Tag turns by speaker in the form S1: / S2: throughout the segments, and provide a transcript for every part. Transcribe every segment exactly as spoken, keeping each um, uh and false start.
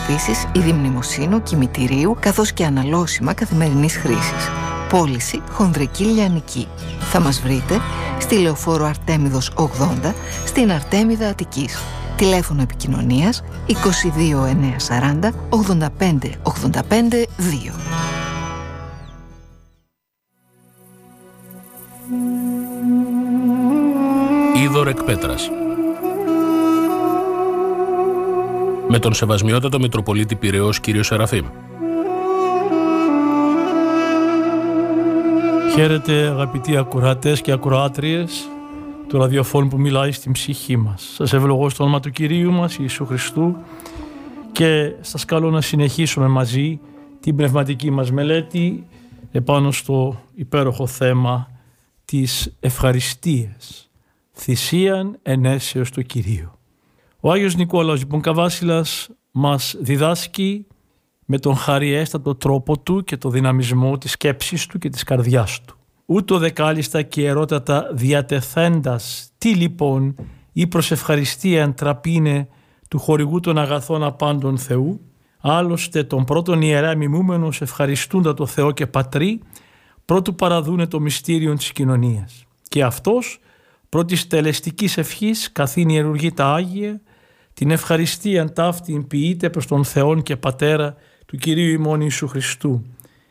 S1: επίσης είδη μνημοσύνου, κημητηρίου, καθώς και αναλώσιμα καθημερινής χρήσης. Πώληση χονδρική λιανική. Θα μας βρείτε στη Λεωφόρο Αρτέμιδος ογδόντα, στην Αρτέμιδα Αττικής. Τηλέφωνο επικοινωνίας είκοσι δύο εννιακόσια σαράντα ογδόντα πέντε ογδόντα πέντε δύο.
S2: Είδωρ εκ Πέτρας. Με τον Σεβασμιότατο Μητροπολίτη Πειραιώς κύριο Σεραφείμ.
S3: Χαίρετε αγαπητοί ακροατές και ακροάτριες του ραδιοφώνου που μιλάει στην ψυχή μας. Σας ευλογώ στο όνομα του Κυρίου μας Ιησού Χριστού και σας καλώ να συνεχίσουμε μαζί την πνευματική μας μελέτη επάνω στο υπέροχο θέμα της ευχαριστίας, θυσίαν ενέσεως του Κυρίου. Ο Άγιος Νικόλαος λοιπόν Καβάσιλας μας διδάσκει με τον χαριέστατο τρόπο του και το δυναμισμό της σκέψης του και της καρδιάς του. Ούτω δεκάλιστα και ερώτατα διατεθέντας τι λοιπόν η προς ευχαριστία τραπήνε του χορηγού των αγαθών απάντων Θεού, άλλωστε τον πρώτον ιερέα μιμούμενος ευχαριστούντα το Θεό και Πατρί, πρώτου παραδούνε το μυστήριο της κοινωνίας. Και αυτός πρώτης τελεστικής ευχής καθήν ιερουργεί τα Άγια, την ευχαριστίαν ταύτην ποιείται προς τον Θεόν και Πατέρα του Κυρίου ημών Ιησού Χριστού.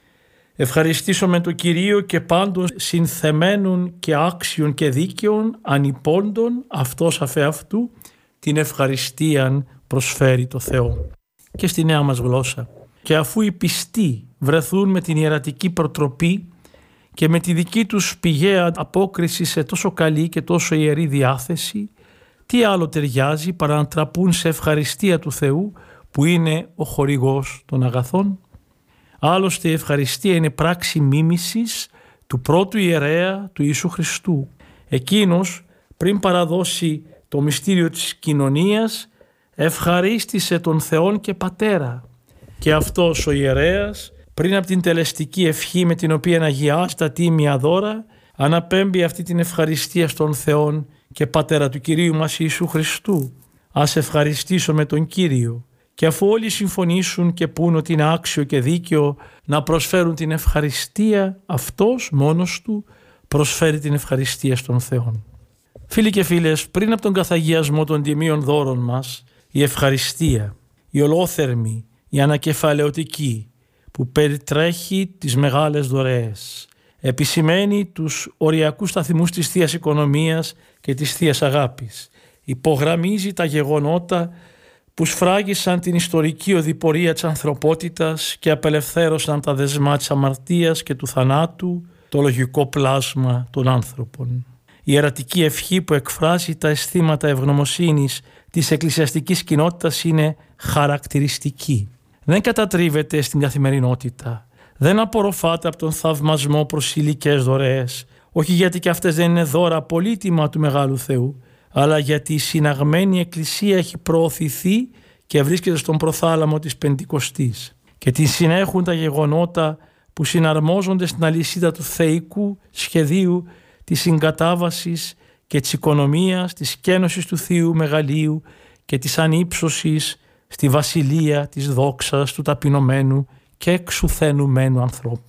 S3: Ευχαριστήσω με το Κυρίο και πάντων συνθεμένων και άξιων και δίκαιων ανυπώντων αυτός αφεαυτού την ευχαριστίαν προσφέρει το Θεό. Και στη νέα μας γλώσσα. Και αφού οι πιστοί βρεθούν με την ιερατική προτροπή και με τη δική τους πηγαία απόκριση σε τόσο καλή και τόσο ιερή διάθεση, τι άλλο ταιριάζει παρά να τραπούν σε ευχαριστία του Θεού που είναι ο χορηγός των αγαθών. Άλλωστε η ευχαριστία είναι πράξη μίμησης του πρώτου ιερέα του Ιησού Χριστού. Εκείνος πριν παραδώσει το μυστήριο της κοινωνίας ευχαρίστησε τον Θεόν και Πατέρα. Και αυτός ο ιερέας πριν από την τελεστική ευχή με την οποία αγιάζει τα τίμια δώρα αναπέμπει αυτή την ευχαριστία στον Θεόν και Πατέρα του Κυρίου μας Ιησού Χριστού. Ας ευχαριστήσω τον Κύριο. Και αφού όλοι συμφωνήσουν και πούν ότι είναι άξιο και δίκαιο να προσφέρουν την ευχαριστία, αυτός μόνος του προσφέρει την ευχαριστία στον Θεό. Φίλοι και φίλες, πριν από τον καθαγιασμό των τιμίων δώρων μας, η ευχαριστία, η ολόθερμη, η ανακεφαλαιωτική που περιτρέχει τις μεγάλες δωρεές, επισημαίνει τους οριακούς σταθμούς της Θείας Οικονομίας και της Θείας Αγάπης, υπογραμμίζει τα γεγονότα που σφράγισαν την ιστορική οδηπορία της ανθρωπότητας και απελευθέρωσαν τα δεσμά της αμαρτίας και του θανάτου, το λογικό πλάσμα των άνθρωπων. Η ιερατική ευχή που εκφράζει τα αισθήματα ευγνωμοσύνης της εκκλησιαστικής κοινότητας είναι χαρακτηριστική. Δεν κατατρίβεται στην καθημερινότητα. Δεν απορροφάται από τον θαυμασμό προς υλικές δωρεές. Όχι γιατί και αυτές δεν είναι δώρα πολύτιμα του Μεγάλου Θεού, αλλά γιατί η συναγμένη Εκκλησία έχει προωθηθεί και βρίσκεται στον προθάλαμο της Πεντηκοστής και την συνέχουν τα γεγονότα που συναρμόζονται στην αλυσίδα του θεϊκού σχεδίου της συγκατάβασης και της οικονομίας, της κένωσης του Θείου Μεγαλείου και της ανύψωσης στη βασιλεία της δόξας του ταπεινωμένου και εξουθενουμένου ανθρώπου.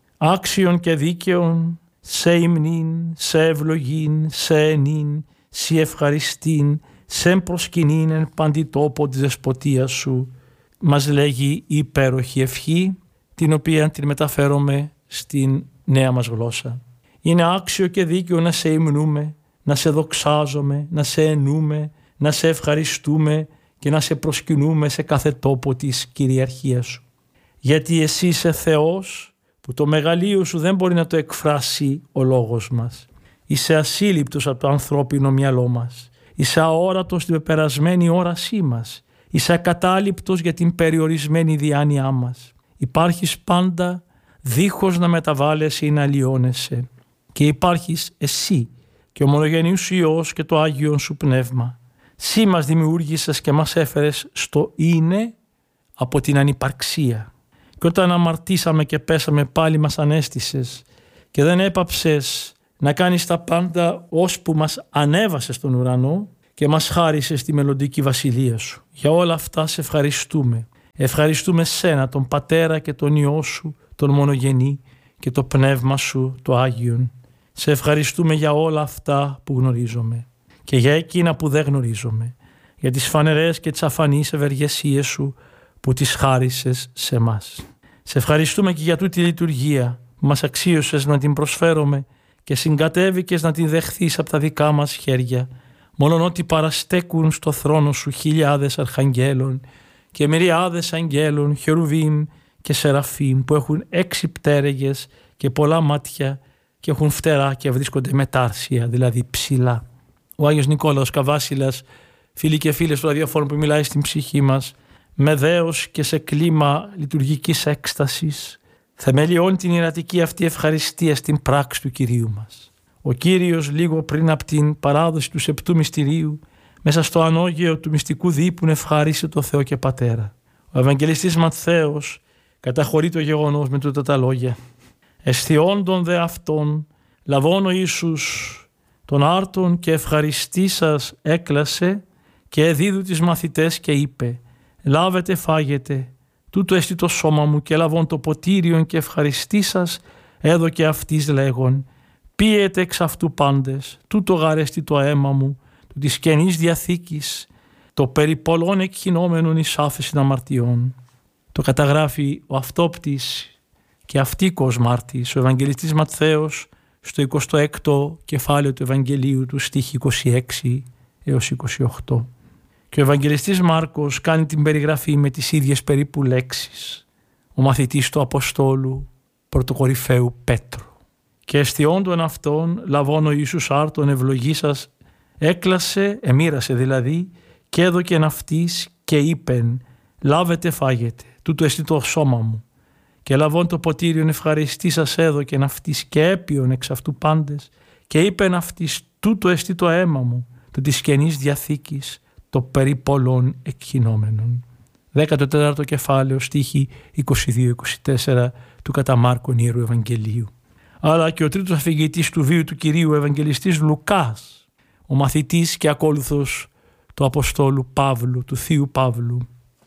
S3: Άξιον και δίκαιον, σε υμνήν, σε ευλογήν, σε ενήν, σι ευχαριστήν, σε προσκυνήν εν παντιτόπο της δεσποτείας σου, μας λέγει η υπέροχη ευχή, την οποία την μεταφέρομαι στην νέα μας γλώσσα. Είναι άξιο και δίκαιο να σε υμνούμε, να σε δοξάζουμε, να σε ενούμε, να σε ευχαριστούμε και να σε προσκυνούμε σε κάθε τόπο της κυριαρχίας σου. Γιατί εσύ είσαι Θεός που το μεγαλείο σου δεν μπορεί να το εκφράσει ο λόγος μας. Είσαι ασύλληπτος από το ανθρώπινο μυαλό μας. Είσαι αόρατος στην πεπερασμένη όρασή μας. Είσαι ακατάληπτος για την περιορισμένη διάνοιά μας. Υπάρχεις πάντα δίχως να μεταβάλλεσαι ή να αλλοιώνεσαι. Και υπάρχεις εσύ και ο μονογενής σου Υιός και το Άγιον σου Πνεύμα. Σύ μας δημιούργησες και μας έφερες στο είναι από την ανυπαρξία. Και όταν αμαρτήσαμε και πέσαμε πάλι μας ανέστησες και δεν έπαψες να κάνεις τα πάντα ώσπου μας ανέβασες στον ουρανό και μας χάρισες τη μελλοντική βασιλεία σου. Για όλα αυτά σε ευχαριστούμε. Ευχαριστούμε Σένα, τον Πατέρα και τον Υιό Σου, τον Μονογενή και το Πνεύμα Σου, το Άγιον. Σε ευχαριστούμε για όλα αυτά που γνωρίζουμε και για εκείνα που δεν γνωρίζουμε, για τις φανερές και τις αφανείς ευεργεσίες Σου που τις χάρισες σε μας. Σε ευχαριστούμε και για τούτη λειτουργία που μας αξίωσες να την προσφέρουμε και συγκατέβηκες να την δεχθείς από τα δικά μας χέρια, μόλον ότι παραστέκουν στο θρόνο Σου χιλιάδες αρχαγγέλων και μυριάδες αγγέλων, χερουβίμ και σεραφίμ που έχουν έξι πτέρυγες και πολλά μάτια και έχουν φτερά και βρίσκονται μετάρσια, δηλαδή ψηλά. Ο Άγιος Νικόλαος Καβάσιλας, φίλοι και φίλες του ραδιοφόρου που μιλάει στην ψυχή μας, με δέος και σε κλίμα λειτουργικής έκστασης, θεμελιώνει την ιερατική αυτή ευχαριστία στην πράξη του Κυρίου μας. Ο Κύριος λίγο πριν από την παράδοση του Σεπτού Μυστηρίου, μέσα στο ανώγειο του μυστικού δείπνου ευχάρισε το Θεό και Πατέρα. Ο Ευαγγελιστής Ματθαίος καταχωρεί το γεγονός με τούτα τα λόγια. Αισθιόντων δε αυτόν, λαβών ο Ιησούς τον άρτον και ευχαριστήσας έκλασε και εδίδου τις μαθητές και είπε: «Λάβετε φάγετε, τούτο εστί το σώμα μου, και λαβών το ποτήριον και ευχαριστήσας έδωκε αυτής λέγον: Πίετε εξ αυτού πάντες, τούτο γαρέστη το αίμα μου, του της Καινής Διαθήκης, το περί πολλών εκχυνόμενων εις άφεσιν αμαρτιών». Το καταγράφει ο αυτόπτης και αυτίκος μάρτης, ο Ευαγγελιστής Ματθαίος, στο εικοστό έκτο κεφάλαιο του Ευαγγελίου του, στίχη είκοσι έξι έως είκοσι οκτώ. Και ο Ευαγγελιστής Μάρκος κάνει την περιγραφή με τις ίδιες περίπου λέξεις. Ο μαθητής του Αποστόλου πρωτοκορυφαίου Πέτρου. Και αισθιόντων αυτών, λαβών ο Ιησούς άρτον ευλογήσας, έκλασε, εμοίρασε δηλαδή, και έδωκεν αυτής και είπεν: «Λάβετε φάγετε, τούτο εστί το σώμα μου». Και λαβών το ποτήριον ευχαριστήσας έδωκεν αυτής και έπιον εξ αυτού πάντες, και είπεν αυτής: «Τούτο εστί το αίμα μου, το της Καινής Διαθήκης, το περί πολλών εκχυνόμενων». δέκατο τέταρτο κεφάλαιο, στίχη είκοσι δύο είκοσι τέσσερα του κατά Μάρκον Ιερού Ευαγγελίου. Αλλά και ο τρίτος αφηγητής του βίου του Κυρίου, ο Ευαγγελιστής Λουκάς, ο μαθητής και ακόλουθος του Αποστόλου Παύλου, του Θείου Παύλου,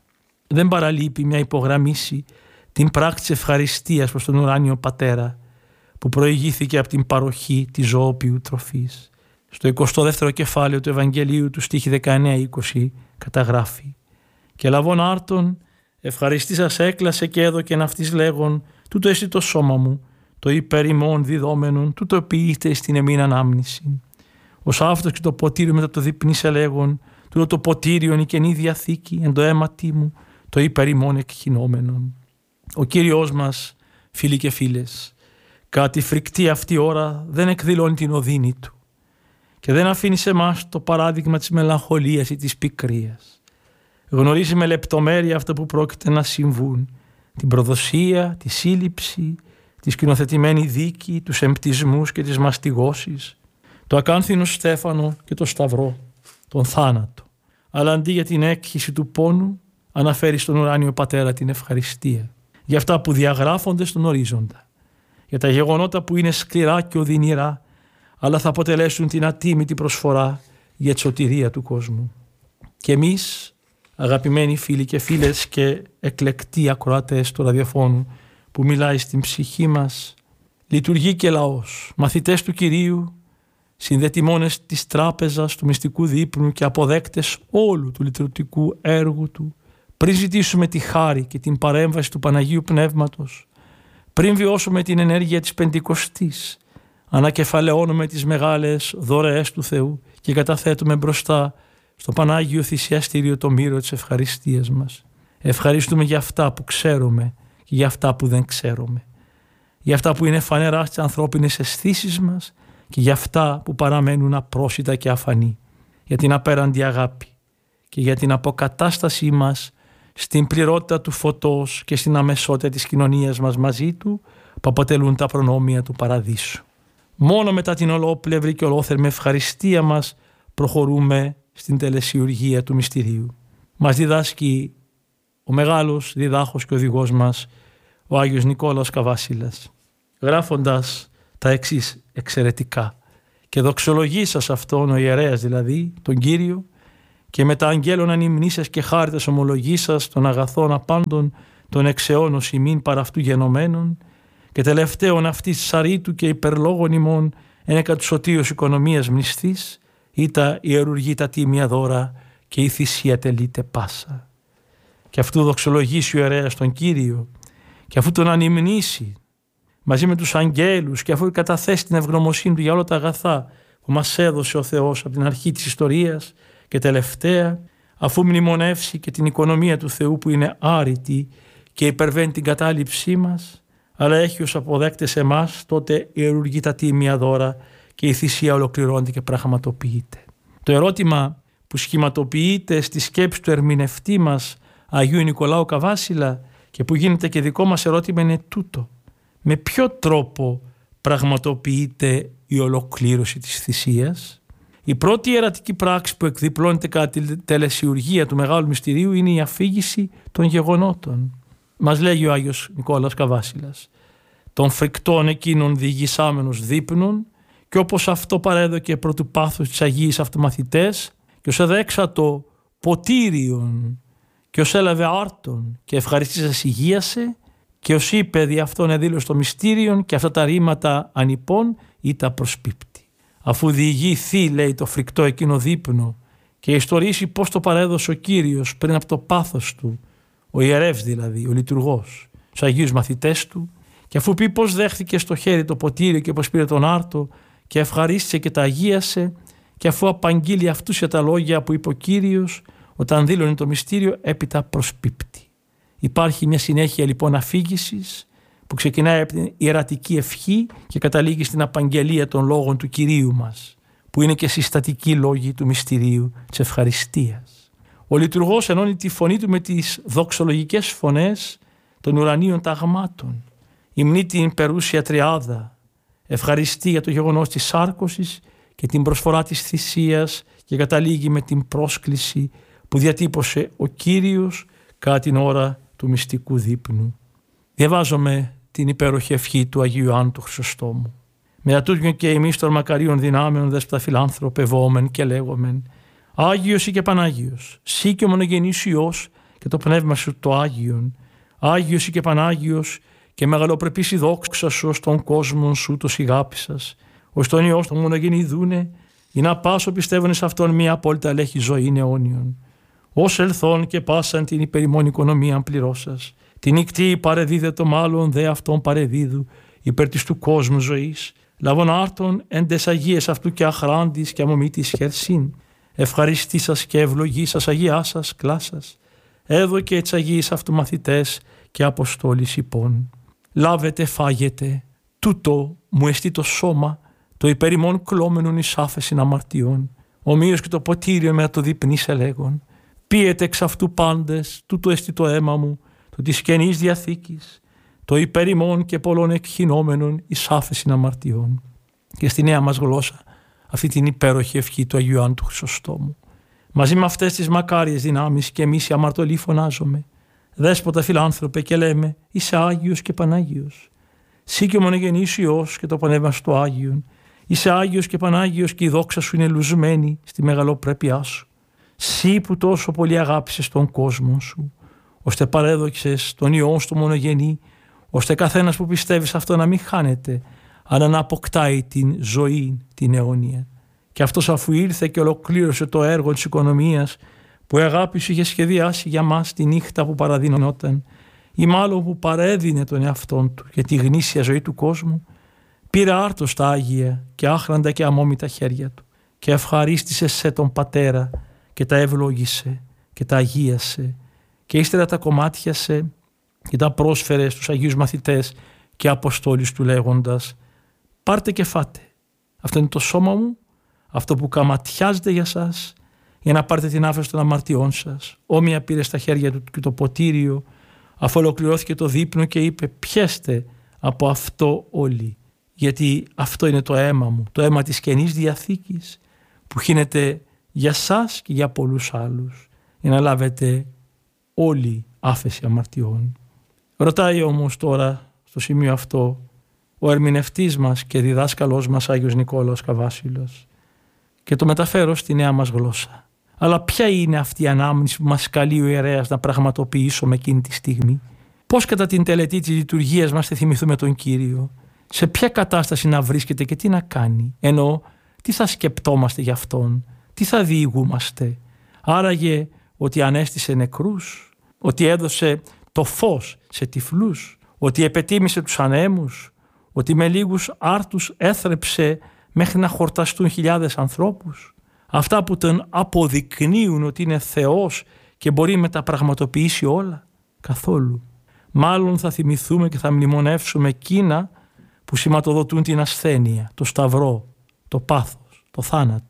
S3: δεν παραλείπει μια υπογραμμίση την πράξη της ευχαριστίας προς τον ουράνιο Πατέρα που προηγήθηκε από την παροχή της ζωοποιού τροφής. Στο εικοστό δεύτερο κεφάλαιο του Ευαγγελίου του, στίχη δεκαεννέα είκοσι, καταγράφει: «Και λαβών άρτον ευχαριστήσας έκλασε και έδωκεν αυτής λέγον: Τούτο εστί το σώμα μου, το υπέρ ημών διδόμενον, τούτο ποιείται στην εμήν ανάμνηση. Ως αυτός και το ποτήριο μετά το διπνήσε λέγον: Τούτο το ποτήριον η Καινή Διαθήκη εν το αίματί μου, το υπέρ ημών εκχυνόμενον». Ο Κύριος μας, φίλοι και φίλες, κατά τη φρικτή αυτή ώρα δεν εκδηλώνει την οδύνη Του και δεν αφήνει σε εμάς το παράδειγμα της μελαγχολίας ή της πικρίας. Γνωρίζει με λεπτομέρεια αυτά που πρόκειται να συμβούν, την προδοσία, τη σύλληψη, τη σκηνοθετημένη δίκη, τους εμπτισμούς και τις μαστιγώσεις, το ακάνθινο στέφανο και το σταυρό, τον θάνατο. Αλλά αντί για την έκχυση του πόνου, αναφέρει στον ουράνιο Πατέρα την ευχαριστία για αυτά που διαγράφονται στον ορίζοντα, για τα γεγονότα που είναι σκληρά και οδυνηρά, αλλά θα αποτελέσουν την ατίμητη προσφορά για τη σωτηρία του κόσμου. Και εμείς, αγαπημένοι φίλοι και φίλες και εκλεκτοί ακροατές του ραδιοφώνου που μιλάει στην ψυχή μας, λειτουργεί και λαός, μαθητές του Κυρίου, συνδετημόνες της τράπεζας του μυστικού δείπνου και αποδέκτες όλου του λειτουργικού έργου Του, πριν ζητήσουμε τη χάρη και την παρέμβαση του Παναγίου Πνεύματος, πριν βιώσουμε την ενέργεια της Πεντηκοστής, ανακεφαλαιώνουμε τις μεγάλες δωρεές του Θεού και καταθέτουμε μπροστά στο Πανάγιο Θυσιαστήριο το μύρο της ευχαριστίας μας. Ευχαριστούμε για αυτά που ξέρουμε και για αυτά που δεν ξέρουμε, για αυτά που είναι φανερά στις ανθρώπινες αισθήσεις μας και για αυτά που παραμένουν απρόσιτα και αφανή, για την απέραντη αγάπη και για την αποκατάστασή μας στην πληρότητα του φωτός και στην αμεσότητα της κοινωνίας μας μαζί Του, που αποτελούν τα προνόμια του Παραδείσου. Μόνο μετά την ολόπλευρη και ολόθερμη ευχαριστία μας προχωρούμε στην τελεσιουργία του μυστηρίου. Μας διδάσκει ο μεγάλος διδάχος και οδηγός μας, ο Άγιος Νικόλαος Καβάσιλας, γράφοντας τα εξής εξαιρετικά: «Και δοξολογήσας αυτόν, ο ιερέας δηλαδή, τον Κύριο, και μετά αγγέλων ανυμνήσες και χάριτες ομολογήσας των αγαθών απάντων των εξαιώνος ημίν παρά αυτού γενομένων και τελευταίων αυτής της αρήτου και υπερλόγων ημών ένεκα του σωτίος οικονομίας μνηστής ή τα ιερουργεί τα τίμια δώρα και η θυσία τελείται πάσα. Και αυτού δοξολογήσει ο ιερέας τον Κύριο και αφού τον ανυμνήσει μαζί με τους αγγέλους και αφού καταθέσει την ευγνωμοσύνη του για όλα τα αγαθά που μας έδωσε ο Θεός από την αρχή της ιστορίας και τελευταία, αφού μνημονεύσει και την οικονομία του Θεού που είναι άρρητη και υπερβαίνει την κατάληψή μας, αλλά έχει ως αποδέκτες εμάς, τότε ιερουργεί τα τίμια δώρα και η θυσία ολοκληρώνεται και πραγματοποιείται. Το ερώτημα που σχηματοποιείται στη σκέψη του ερμηνευτή μας Αγίου Νικολάου Καβάσιλα και που γίνεται και δικό μας ερώτημα είναι τούτο. Με ποιο τρόπο πραγματοποιείται η ολοκλήρωση της θυσίας? Η πρώτη ιερατική πράξη που εκδιπλώνεται κατά τη τελεσιουργία του Μεγάλου Μυστηρίου είναι η αφήγηση των γεγονότων. Μας λέγει ο Άγιος Νικόλαος Καβάσιλας, των φρικτών εκείνων διηγησάμενος δείπνων και όπως αυτό παρέδωκε προ του πάθους της Αγίης αυτομαθητές και ως εδέξατο ποτήριον και ως έλαβε άρτον και ευχαριστήσας υγείασε και ως είπε δι' αυτόν εδήλωσε το μυστήριον και αυτά τα ρήματα ανυπών ή τα προσπίπτει. Αφού διηγηθεί, λέει, το φρικτό εκείνο δείπνο και ιστορήσει πώς το παρέδωσε ο Κύριος πριν από το πάθος του, ο ιερεύς δηλαδή, ο λειτουργός, τους Αγίους μαθητές του, και αφού πει πώς δέχθηκε στο χέρι το ποτήρι και πώς πήρε τον άρτο και ευχαρίστησε και τα αγίασε, και αφού απαγγείλει αυτούς για τα λόγια που είπε ο Κύριος όταν δήλωνε το μυστήριο, έπειτα προσπίπτει. Υπάρχει μια συνέχεια λοιπόν αφήγησης που ξεκινάει από την ιερατική ευχή και καταλήγει στην απαγγελία των λόγων του Κυρίου μας, που είναι και συστατικοί λόγοι του μυστηρίου της ευχαριστίας. Ο λειτουργός ενώνει τη φωνή του με τις δοξολογικές φωνές των ουρανίων ταγμάτων. Υμνεί την περούσια τριάδα, ευχαριστεί για το γεγονός της σάρκωσης και την προσφορά της θυσίας και καταλήγει με την πρόσκληση που διατύπωσε ο Κύριος κατά την ώρα του μυστικού δείπνου. Διαβάζομαι την υπέροχη ευχή του Αγίου Ιωάννου του Χρυσοστόμου. Μετά τούτον και εμείς των μακαρίων δυνάμεων δέσποτα φιλάνθρωπε βόμεν και λέγομεν, Άγιος ή και Πανάγιος, σύ και ο μονογενής Υιός και το πνεύμα σου το Άγιον, Άγιος ή και Πανάγιος και μεγαλοπρεπής η δόξα σου ως τον κόσμο σου το σιγάπησας, ως τον Υιός τον μονογενή δούνε, ή να πάσω πιστεύουν σε αυτόν μια απόλυτα αλέχη ζωή αιώνιον. Ως ελθόν και πάσαν την υπερημών οικονομία πληρώσας, την νυχτή παρεδίδετο μάλλον δε αυτόν παρεδίδου υπέρ της του κόσμου ζωής, λαβών άρτων εν τες αγίες αυτού και αχράντης και αμομήτης χερσίν, ευχαριστήσας και ευλογήσας αγιά σας κλάσας, έδωκε έτσι αγίες αυτού μαθητές και αποστόλης υπών. Λάβετε φάγετε, τούτο μου εστί το σώμα, το υπερημών κλώμενον εις άφεσιν αμαρτιών, ομοίως και το ποτήριο με το διπνής ελέγον. Πίετε εξ αυτού πάντες, τούτο εστί το αίμα μου, το της Καινής Διαθήκης, το υπερημών και πολλών εκχυνόμενων εις άφεσιν αμαρτιών. Και στη νέα μας γλώσσα αυτή την υπέροχη ευχή του Αγίου Ιωάννου του Χρυσοστόμου. Μαζί με αυτές τις μακάριες δυνάμεις και εμείς οι αμαρτωλοί φωνάζομαι, Δέσποτα φιλάνθρωπε, και λέμε, είσαι Άγιος και Πανάγιος. Σύ και ο μονογενής Υιός και το Πνεύμα στο Άγιον, είσαι Άγιος και Πανάγιος και η δόξα σου είναι λουσμένη στη μεγαλοπρέπειά σου. Σύ που τόσο πολύ αγάπησες τον κόσμο σου, ώστε παρέδοξες τον Υιόν στο μονογενή, ώστε καθένας που πιστεύει σε αυτό να μην χάνεται, αλλά να αποκτάει την ζωή την αιώνια. Και αυτός αφού ήρθε και ολοκλήρωσε το έργο της οικονομίας που η αγάπη σου είχε σχεδιάσει για μας τη νύχτα που παραδεινόταν, ή μάλλον που παρέδινε τον εαυτόν του για τη γνήσια ζωή του κόσμου, πήρε άρτο στα Άγια και άχραντα και αμόμητα χέρια του και ευχαρίστησε σε τον Πατέρα και τα ευλόγησε και τα αγίασε και ύστερα τα κομμάτιασε και τα πρόσφερε στους Αγίους μαθητές και αποστόλους του λέγοντας, πάρτε και φάτε, αυτό είναι το σώμα μου, αυτό που καματιάζεται για σας, για να πάρετε την άφεση των αμαρτιών σας. Όμοια πήρε στα χέρια του και το ποτήριο, αφού ολοκληρώθηκε το δείπνο και είπε, πιέστε από αυτό όλοι, γιατί αυτό είναι το αίμα μου, το αίμα της Καινής Διαθήκης, που χύνεται για σας και για πολλούς άλλους, για να λάβετε όλη άφεση αμαρτιών. Ρωτάει όμως τώρα στο σημείο αυτό ο ερμηνευτής μας και διδάσκαλός μας Άγιος Νικόλαος Καβάσιλος και το μεταφέρω στη νέα μας γλώσσα. Αλλά ποια είναι αυτή η ανάμνηση που μας καλεί ο ιερέας να πραγματοποιήσουμε εκείνη τη στιγμή? Πώς κατά την τελετή της λειτουργίας μας θα θυμηθούμε τον Κύριο? Σε ποια κατάσταση να βρίσκεται και τι να κάνει? Ενώ τι θα σκεπτόμαστε για Αυτόν? Τι θα διηγούμαστε? Άραγε ότι ανέστησε νεκρούς, ότι έδωσε το φως σε τυφλούς, ότι επετίμησε τους ανέμους, ότι με λίγους άρτους έθρεψε μέχρι να χορταστούν χιλιάδες ανθρώπους? Αυτά που τον αποδεικνύουν ότι είναι Θεός και μπορεί να τα πραγματοποιήσει όλα? Καθόλου. Μάλλον θα θυμηθούμε και θα μνημονεύσουμε εκείνα που σηματοδοτούν την ασθένεια, το σταυρό, το πάθος, το θάνατο.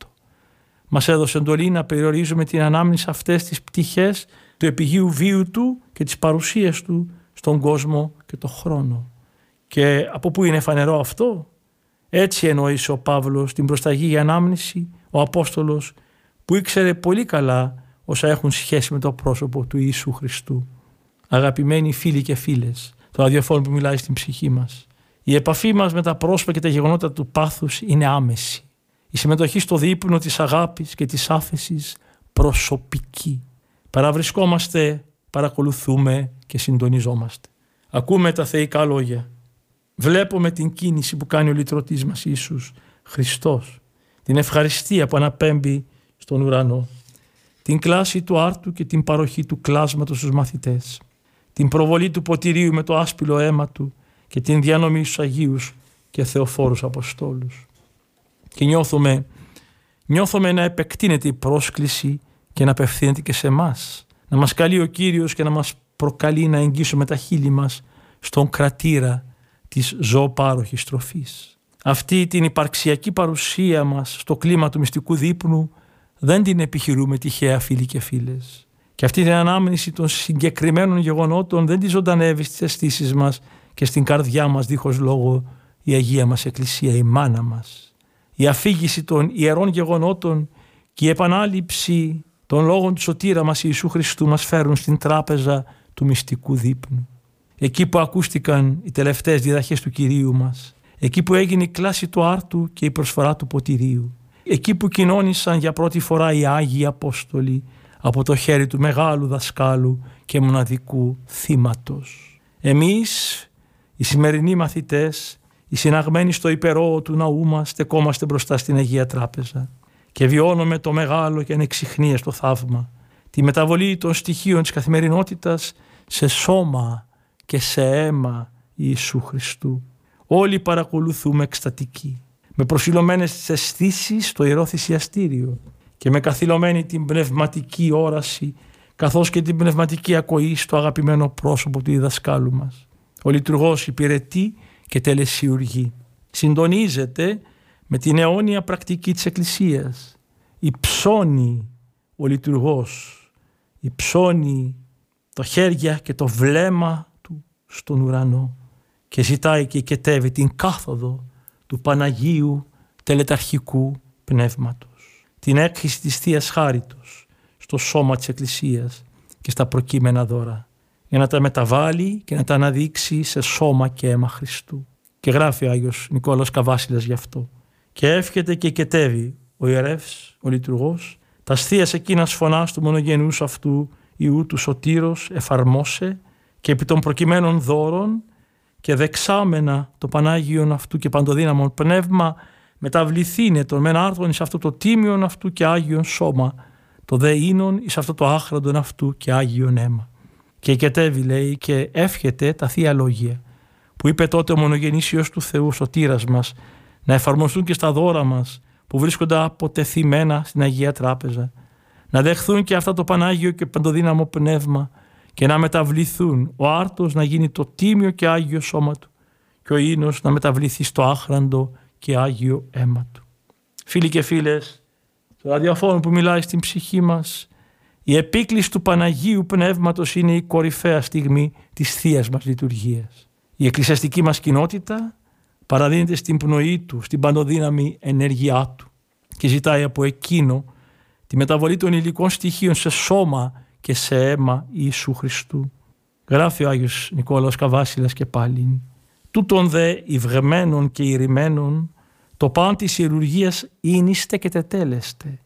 S3: Μας έδωσε εντολή να περιορίζουμε την ανάμνηση αυτές τις πτυχές του επιγείου βίου του και τις παρουσίες του στον κόσμο και τον χρόνο. Και από πού είναι φανερό αυτό? Έτσι εννοήσε ο Παύλος την προσταγή για ανάμνηση, ο Απόστολος που ήξερε πολύ καλά όσα έχουν σχέση με το πρόσωπο του Ιησού Χριστού. Αγαπημένοι φίλοι και φίλες, το ραδιοφώνο που μιλάει στην ψυχή μας, η επαφή μας με τα πρόσωπα και τα γεγονότα του πάθους είναι άμεση. Η συμμετοχή στο δείπνο της αγάπης και της άφεσης προσωπική. Παραβρισκόμαστε, παρακολουθούμε και συντονιζόμαστε. Ακούμε τα θεϊκά λόγια. Βλέπουμε την κίνηση που κάνει ο λυτρωτής μας Ιησούς Χριστός. Την ευχαριστία που αναπέμπει στον ουρανό. Την κλάση του άρτου και την παροχή του κλάσματος στους μαθητές. Την προβολή του ποτηρίου με το άσπυλο αίμα του και την διανομή στους Αγίους και Θεοφόρους Αποστόλους. Και νιώθουμε, νιώθουμε να επεκτείνεται η πρόσκληση και να απευθύνεται και σε εμάς. Να μας καλεί ο Κύριος και να μας προκαλεί να εγγύσουμε τα χείλη μας στον κρατήρα της ζωοπάροχης τροφής. Αυτή την υπαρξιακή παρουσία μας στο κλίμα του μυστικού δείπνου δεν την επιχειρούμε τυχαία, φίλοι και φίλες. Και αυτή την ανάμνηση των συγκεκριμένων γεγονότων δεν τη ζωντανεύει στις αισθήσεις μας και στην καρδιά μας δίχως λόγο η Αγία μας Εκκλησία, η μάνα μας. Η αφήγηση των ιερών γεγονότων και η επανάληψη των λόγων του σωτήρα μας Ιησού Χριστού μας φέρουν στην τράπεζα του μυστικού δείπνου. Εκεί που ακούστηκαν οι τελευταίες διδαχές του Κυρίου μας, εκεί που έγινε η κλάση του άρτου και η προσφορά του ποτηρίου, εκεί που κοινώνησαν για πρώτη φορά οι Άγιοι Απόστολοι από το χέρι του μεγάλου δασκάλου και μοναδικού θύματος. Εμείς, οι σημερινοί μαθητές, οι συναγμένοι στο υπερόο του ναού μας, στεκόμαστε μπροστά στην Αγία Τράπεζα και βιώνουμε το μεγάλο και ανεξιχνίαστο θαύμα, τη μεταβολή των στοιχείων της καθημερινότητας σε σώμα και σε αίμα Ιησού Χριστού. Όλοι παρακολουθούμε εκστατικοί, με προσιλωμένες τις αισθήσεις στο Ιερό Θυσιαστήριο και με καθυλωμένη την πνευματική όραση καθώς και την πνευματική ακοή στο αγαπημένο πρόσωπο του διδασκάλου μας. Ο λειτουργός υπηρετεί και τελεσιουργεί. Συντονίζεται με την αιώνια πρακτική της Εκκλησίας. Υψώνει ο λειτουργός, υψώνει το χέρια και το βλέμμα του στον ουρανό και ζητάει και οικετεύει την κάθοδο του Παναγίου τελεταρχικού Πνεύματος. Την έκχυση της Θείας Χάριτος στο σώμα της Εκκλησίας και στα προκείμενα δώρα, για να τα μεταβάλει και να τα αναδείξει σε σώμα και αίμα Χριστού. Και γράφει ο Άγιος Νικόλαος Καβάσιλας γι' αυτό. Και εύχεται και οικετεύει ο ιερεύς, ο λειτουργός, τα θείας εκείνας φωνάς του μονογενούς αυτού Ιού του Σωτήρος εφαρμόσε και επί των προκειμένων δώρων και δεξάμενα το Πανάγιον αυτού και παντοδύναμον πνεύμα μεταβληθήνε τον μεν άρθρον εις αυτό το τίμιον αυτού και Άγιον σώμα, το δε ίνον εις αυτό το άχραντον αυτού και Άγιον αίμα. Και οικετεύει, λέει, και εύχεται τα Θεία Λόγια που είπε τότε ο μονογενής Υιός του Θεού Σωτήρας μας να εφαρμοστούν και στα δώρα μας που βρίσκονται αποτεθειμένα στην Αγία Τράπεζα, να δεχθούν και αυτά το Πανάγιο και παντοδύναμο πνεύμα και να μεταβληθούν, ο άρτος να γίνει το τίμιο και Άγιο σώμα του και ο ίνος να μεταβληθεί στο άχραντο και Άγιο αίμα του. Φίλοι και φίλες, το ραδιοφώνο που μιλάει στην ψυχή μας, η επίκληση του Παναγίου Πνεύματος είναι η κορυφαία στιγμή της θείας μας λειτουργίας. Η εκκλησιαστική μας κοινότητα παραδίνεται στην πνοή του, στην παντοδύναμη ενέργειά του και ζητάει από εκείνο τη μεταβολή των υλικών στοιχείων σε σώμα και σε αίμα Ιησού Χριστού. Γράφει ο Άγιος Νικόλαος Καβάσιλας και πάλι. Τούτον δε ηυγμένων και ηρημένων το παν της ιερουργίας ίνιστε και τετέλεστε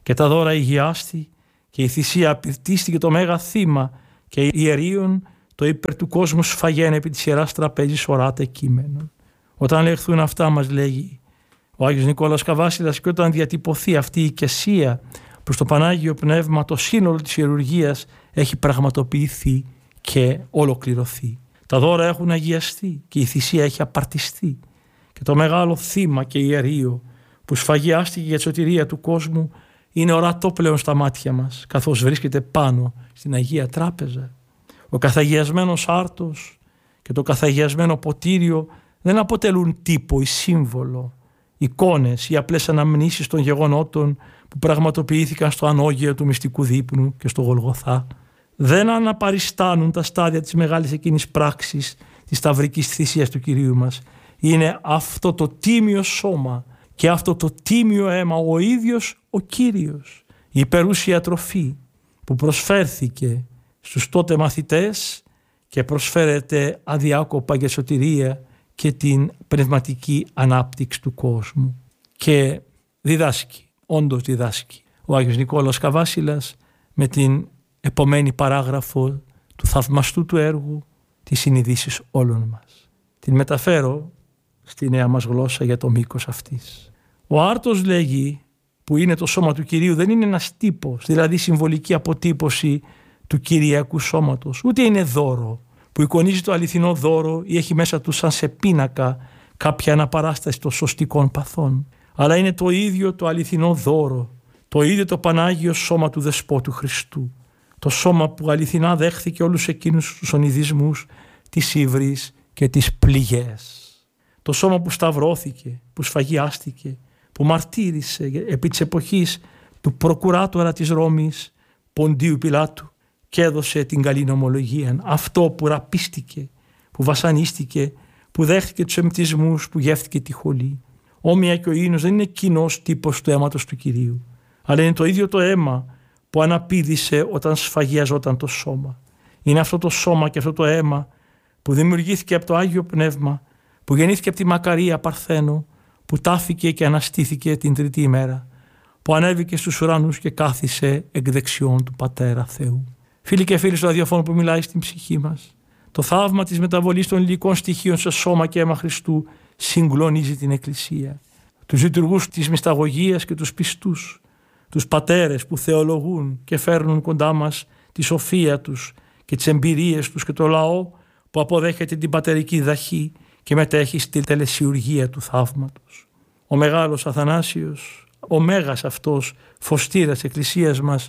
S3: και τα δώρα υγιάστη και η θυσία απειρτίστηκε το μέγα θύμα και η ιερίων το υπέρ του κόσμου σφαγέν επί της Ιεράς Τραπέζης οράτε κείμενον. Όταν λεχθούν αυτά, μας λέγει ο Άγιος Νικόλαος Καβάσιλας, και όταν διατυπωθεί αυτή η οικεσία προς το Πανάγιο Πνεύμα, το σύνολο της ιερουργίας έχει πραγματοποιηθεί και ολοκληρωθεί. Τα δώρα έχουν αγιαστεί και η θυσία έχει απαρτιστεί και το μεγάλο θύμα και ιερείο που σφαγιάστηκε για τη σωτηρία του κόσμου είναι ορατό πλέον στα μάτια μας, καθώς βρίσκεται πάνω στην Αγία Τράπεζα. Ο καθαγιασμένος άρτος και το καθαγιασμένο ποτήριο δεν αποτελούν τύπο ή σύμβολο, εικόνες ή απλές αναμνήσεις των γεγονότων που πραγματοποιήθηκαν στο ανώγειο του μυστικού δείπνου και στο Γολγοθά. Δεν αναπαριστάνουν τα στάδια της μεγάλης εκείνης πράξης της σταυρικής θυσίας του Κυρίου μας. Είναι αυτό το τίμιο σώμα και αυτό το τίμιο αίμα ο ίδιος ο Κύριος, η υπερούσια τροφή που προσφέρθηκε στους τότε μαθητές και προσφέρεται αδιάκοπα για σωτηρία και την πνευματική ανάπτυξη του κόσμου. Και διδάσκει, όντως διδάσκει ο Άγιος Νικόλαος Καβάσιλας με την επομένη παράγραφο του θαυμαστού του έργου τις συνειδήσεις όλων μας. Την μεταφέρω στη νέα μας γλώσσα για το μήκος αυτής. Ο άρτος, λέγει, που είναι το σώμα του Κυρίου, δεν είναι ένας τύπος, δηλαδή συμβολική αποτύπωση του Κυριακού σώματος, ούτε είναι δώρο που εικονίζει το αληθινό δώρο ή έχει μέσα του σαν σε πίνακα κάποια αναπαράσταση των σωστικών παθών, αλλά είναι το ίδιο το αληθινό δώρο, το ίδιο το Πανάγιο σώμα του Δεσπότου Χριστού, το σώμα που αληθινά δέχθηκε όλους εκείνους τους ονειδισμούς, τις ύβρις και τις πληγές. Το σώμα που σταυρώθηκε, που σφαγιάστηκε, που μαρτύρησε επί της εποχής του προκουράτορα της Ρώμης, Ποντίου Πιλάτου, και έδωσε την καλή νομολογία. Αυτό που ραπίστηκε, που βασανίστηκε, που δέχτηκε τους εμπτισμούς, που γεύτηκε τη χολή. Όμοια και ο ίνος δεν είναι κοινός τύπος του αίματος του Κυρίου, αλλά είναι το ίδιο το αίμα που αναπήδησε όταν σφαγιαζόταν το σώμα. Είναι αυτό το σώμα και αυτό το αίμα που δημιουργήθηκε από το Άγιο Πνεύμα, που γεννήθηκε από τη Μακαρία Παρθένο, που τάφηκε και αναστήθηκε την τρίτη ημέρα, που ανέβηκε στους ουρανούς και κάθισε εκ δεξιών του Πατέρα Θεού. Φίλοι και φίλοι στο ραδιοφώνο που μιλάει στην ψυχή μας, το θαύμα της μεταβολής των υλικών στοιχείων σε σώμα και αίμα Χριστού συγκλονίζει την Εκκλησία. Τους λειτουργούς της μυσταγωγίας και τους πιστούς, τους πατέρες που θεολογούν και φέρνουν κοντά μας τη σοφία τους και τις εμπειρίες τους και το λαό που αποδέχεται την πατερική δαχή και μετέχει στη τελεσιουργία του θαύματος. Ο μεγάλος Αθανάσιος, ο μέγας αυτός φωστήρας εκκλησίας μας,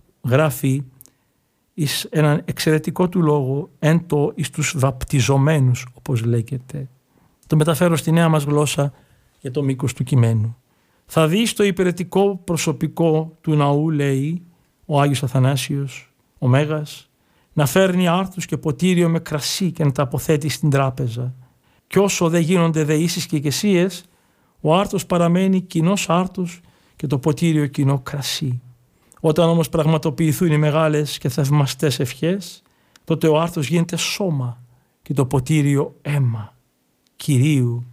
S3: γράφει εις έναν εξαιρετικό του λόγο εν το εις τους βαπτιζομένους, όπως λέγεται. Το μεταφέρω στη νέα μας γλώσσα για το μήκος του κειμένου. Θα δεις το υπηρετικό προσωπικό του ναού, λέει ο Άγιος Αθανάσιος, ο Μέγας, να φέρνει άρτους και ποτήριο με κρασί και να τα αποθέτει στην τράπεζα. Κι όσο δεν γίνονται δεήσεις και οικεσίες, ο άρτος παραμένει κοινός άρτος και το ποτήριο κοινό κρασί. Όταν όμως πραγματοποιηθούν οι μεγάλες και θαυμαστές ευχές, τότε ο άρτος γίνεται σώμα και το ποτήριο αίμα Κυρίου.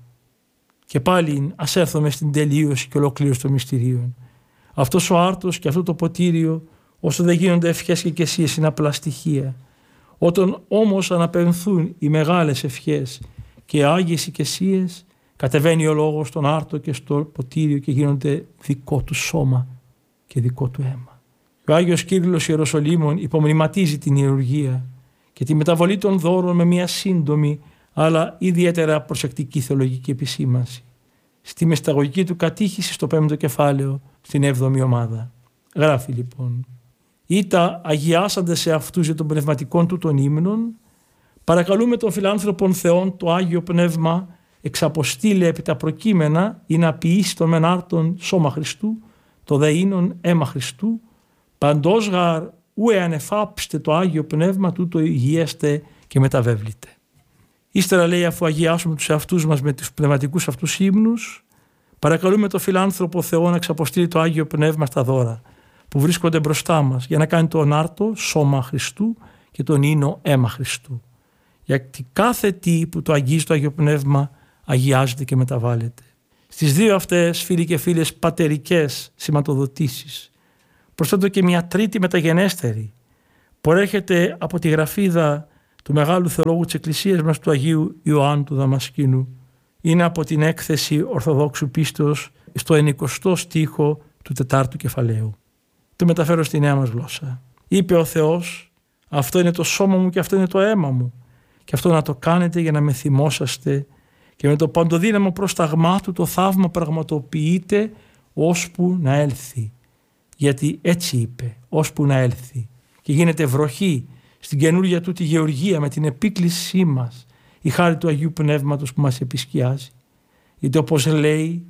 S3: Και πάλι ας έρθουμε στην τελείωση και ολοκλήρωση των μυστηρίων. Αυτός ο άρτος και αυτό το ποτήριο, όσο δεν γίνονται ευχές και οικεσίες, είναι απλά στοιχεία. Όταν όμως αναπαινθούν οι μεγάλες ευχές και οι άγιες οικεσίες, κατεβαίνει ο λόγος στον άρτο και στο ποτήριο και γίνονται δικό του σώμα και δικό του αίμα. Ο Άγιος Κύριλλος Ιεροσολύμων υπομνηματίζει την ιερουργία και τη μεταβολή των δώρων με μια σύντομη αλλά ιδιαίτερα προσεκτική θεολογική επισήμανση. Στη μυσταγωγική του κατήχηση στο πέμπτο κεφάλαιο, στην έβδομη ομάδα. Γράφει λοιπόν: «Ήτα αγιάσαντε σε αυτούς για των πνευματικών του των ύμνων, παρακαλούμε τον φιλάνθρωπον Θεόν το Άγιο Πνεύμα εξαποστήλε επί τα προκείμενα ή να ποιήσει τον μεν άρτον σώμα Χριστού, το δε ίνον αίμα Χριστού, παντός γαρ ου εανεφάψτε το Άγιο Πνεύμα τούτο υγιέστε και μεταβέβλητε». Ύστερα λέει, αφού αγιάσουμε τους εαυτούς μας με τους πνευματικούς αυτούς ύμνους, παρακαλούμε τον φιλάνθρωπο Θεό να εξαποστείλει το Άγιο Πνεύμα στα δώρα που βρίσκονται μπροστά μας για να κάνει τον άρτο σώμα Χριστού και τον ίνο αίμα Χριστού. Γιατί κάθε τι που το αγγίζει το Άγιο Πνεύμα αγιάζεται και μεταβάλλεται. Στις δύο αυτές, φίλοι και φίλες, πατερικές σηματοδοτήσεις προσθέτω και μια τρίτη μεταγενέστερη, που έρχεται από τη γραφίδα του μεγάλου θεολόγου της Εκκλησίας μας, του Αγίου Ιωάννου του Δαμασκήνου. Είναι από την έκθεση Ορθοδόξου Πίστεως στο ενικοστό στίχο του τετάρτου κεφαλαίου. Το μεταφέρω στη νέα μας γλώσσα. Είπε ο Θεός, αυτό είναι το σώμα μου και αυτό είναι το αίμα μου, και αυτό να το κάνετε για να με θυμόσαστε, και με το παντοδύναμο πρόσταγμά του το θαύμα πραγματοποιείται ώσπου να έλθει. Γιατί έτσι είπε, ώσπου να έλθει. Και γίνεται βροχή στην καινούργια του τη γεωργία με την επίκλησή μας, η χάρη του Αγίου Πνεύματος που μας επισκιάζει. Γιατί όπως λέει,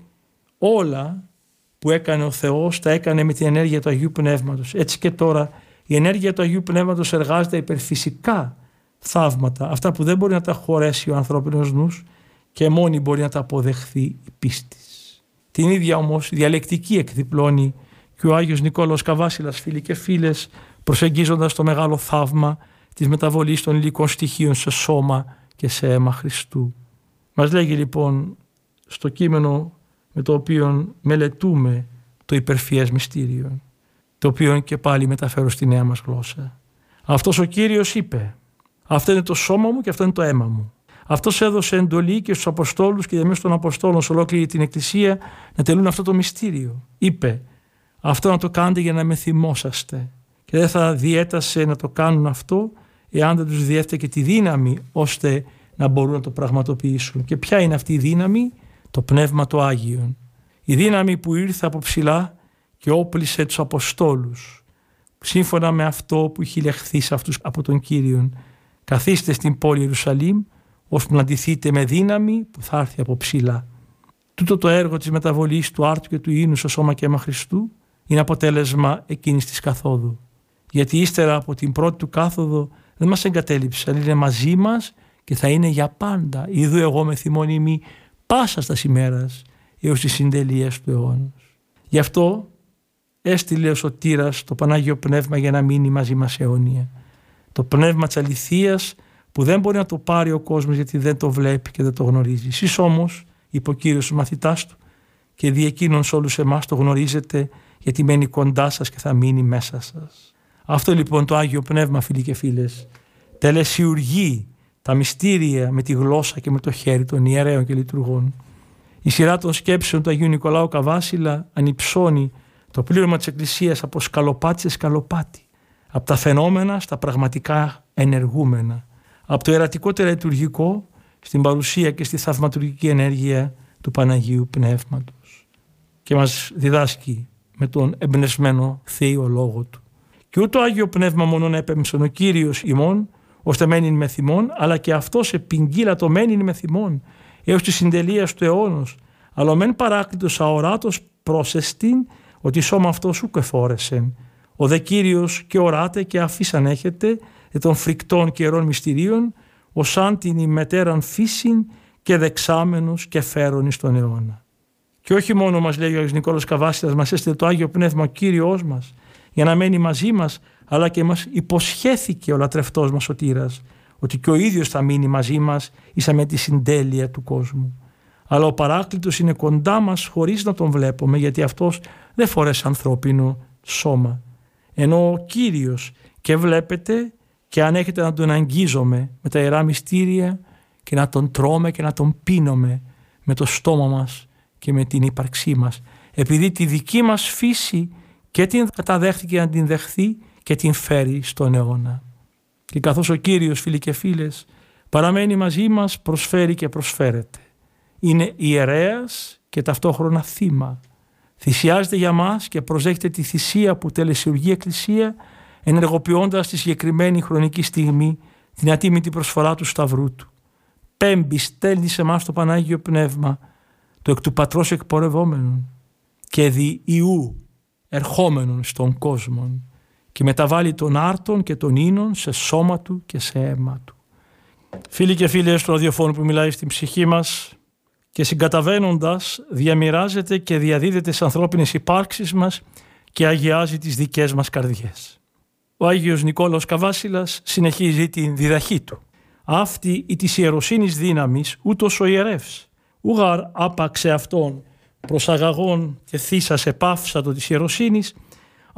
S3: όλα που έκανε ο Θεός τα έκανε με την ενέργεια του Αγίου Πνεύματος. Έτσι και τώρα η ενέργεια του Αγίου Πνεύματος εργάζεται υπερφυσικά θαύματα, αυτά που δεν μπορεί να τα χωρέσει ο ανθρώπινος νους και μόνη μπορεί να τα αποδεχθεί η πίστη. Την ίδια όμως διαλεκτική εκδιπλώνει και ο Άγιος Νικόλαος Καβάσιλας, φίλοι και φίλες, προσεγγίζοντας το μεγάλο θαύμα της μεταβολής των υλικών στοιχείων σε σώμα και σε αίμα Χριστού. Μας λέγει λοιπόν στο κείμενο με το οποίο μελετούμε το υπερφυές μυστήριο, το οποίο και πάλι μεταφέρω στη νέα μας γλώσσα. Αυτός ο Κύριος είπε, αυτό είναι το σώμα μου και αυτό είναι το αίμα μου. Αυτός έδωσε εντολή και στους Αποστόλους και διαμέσου των Αποστόλων σε ολόκληρη την Εκκλησία να τελούν αυτό το μυστήριο. Είπε, αυτό να το κάνετε για να με θυμόσαστε. Και δεν θα διέτασε να το κάνουν αυτό εάν δεν τους διέφτε και τη δύναμη ώστε να μπορούν να το πραγματοποιήσουν. Και ποια είναι αυτή η δύναμη? Το Πνεύμα το Άγιον. Η δύναμη που ήρθε από ψηλά και όπλησε τους Αποστόλους. Σύμφωνα με αυτό που είχε λεχθεί σε αυτούς από τον Κύριον. Καθίστε στην πόλη Ιερουσαλήμ ώσπου να ντυθείτε με δύναμη που θα έρθει από ψηλά. Τούτο το έργο της μεταβολής του άρτου και του ίνου σε σώμα και αίμα Χριστού είναι αποτέλεσμα εκείνης της καθόδου. Γιατί ύστερα από την πρώτη του κάθοδο δεν μας εγκατέλειψε, αλλά είναι μαζί μας και θα είναι για πάντα. Ιδού εγώ με θυμών ημί πάσα στα ημέρας έως τις συντελείες του αιώνος. Γι' αυτό έστειλε ο Σωτήρας το Πανάγιο Πνεύμα για να μείνει μαζί μας αιώνια. Το πνεύμα της αληθείας που δεν μπορεί να το πάρει ο κόσμος γιατί δεν το βλέπει και δεν το γνωρίζει. Εσείς όμως, είπε ο Κύριος στους μαθητάς του, και δι' εκείνον σε όλους εμάς το γνωρίζετε γιατί μένει κοντά σας και θα μείνει μέσα σας. Αυτό λοιπόν το Άγιο Πνεύμα, φίλοι και φίλες, τελεσιουργεί τα μυστήρια με τη γλώσσα και με το χέρι των ιερέων και λειτουργών. Η σειρά των σκέψεων του Αγίου Νικολάου Καβάσιλα ανυψώνει το πλήρωμα της Εκκλησίας από σκαλοπάτι σε σκαλοπάτι, από τα φαινόμενα στα πραγματικά ενεργούμενα, από το ιερατικό τελετουργικό στην παρουσία και στη θαυματουργική ενέργεια του Παναγίου Πνεύματος. Και μας διδάσκει με τον εμπνευσμένο Θείο Λόγο του. Και ούτω Άγιο Πνεύμα μόνον έπεμψον ο Κύριος ημών, ώστε μένειν με θυμών, αλλά και αυτός επιγγείλα το μένειν με θυμών, έως τη συντελείας του αιώνος, αλλά μεν παράκλητος αοράτος πρόσεστην, ότι σώμα αυτός ούκ εφόρεσεν. Ο δε Κύριος και οράτε και αφήσαν έχετε, δε των φρικτών και ιερών μυστηρίων, ως αν την ημετέραν φύσιν και δεξάμενος και φέρον εις τον αιώνα. Και όχι μόνο μας λέει ο Άγιος Νικόλαος Καβάσιλας, μας έστειλε το Άγιο Πνεύμα ο Κύριος μας, για να μένει μαζί μας, αλλά και μας υποσχέθηκε ο λατρευτός μας Σωτήρας, ότι και ο ίδιος θα μείνει μαζί μας ίσα με τη συντέλεια του κόσμου. Αλλά ο Παράκλητος είναι κοντά μας χωρίς να τον βλέπουμε, γιατί αυτός δεν φορέσει ανθρώπινο σώμα. Ενώ ο Κύριος και βλέπετε και αν έχετε να τον αγγίζουμε με τα ιερά μυστήρια και να τον τρώμε και να τον πίνουμε με το στόμα μας και με την ύπαρξή μας, επειδή τη δική μας φύση και την καταδέχτηκε να την δεχθεί και την φέρει στον αιώνα. Και καθώς ο Κύριος, φίλοι και φίλες, παραμένει μαζί μας, προσφέρει και προσφέρεται. Είναι ιερέας και ταυτόχρονα θύμα. Θυσιάζεται για μας και προσδέχεται τη θυσία που τελεσιουργεί η Εκκλησία, ενεργοποιώντας τη συγκεκριμένη χρονική στιγμή την ατίμητη προσφορά του Σταυρού του. Πέμπει στέλνει σε εμάς το Πανάγιο Πνεύμα, το εκ του Πατρός εκπορευόμενον και δι Ιού ερχόμενον στον κόσμο, και μεταβάλλει τον άρτον και τον ίνον σε σώμα του και σε αίμα του. Φίλοι και φίλες του ραδιοφώνου που μιλάει στην ψυχή μας και συγκαταβαίνοντας διαμοιράζεται και διαδίδεται στις ανθρώπινες υπάρξεις μας και αγιάζει τις δικές μας καρδιές. Ο Άγιος Νικόλαος Καβάσιλας συνεχίζει την διδαχή του. Αυτή η της ιεροσύνης δύναμης ούτως ο ιερεύς, ούγαρ άπαξε αυτόν προσαγαγών και θύσας επάυσατο της ιεροσύνης,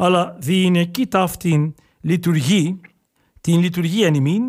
S3: αλλά διηνεκή ταύτην λειτουργεί, την λειτουργία ημίν,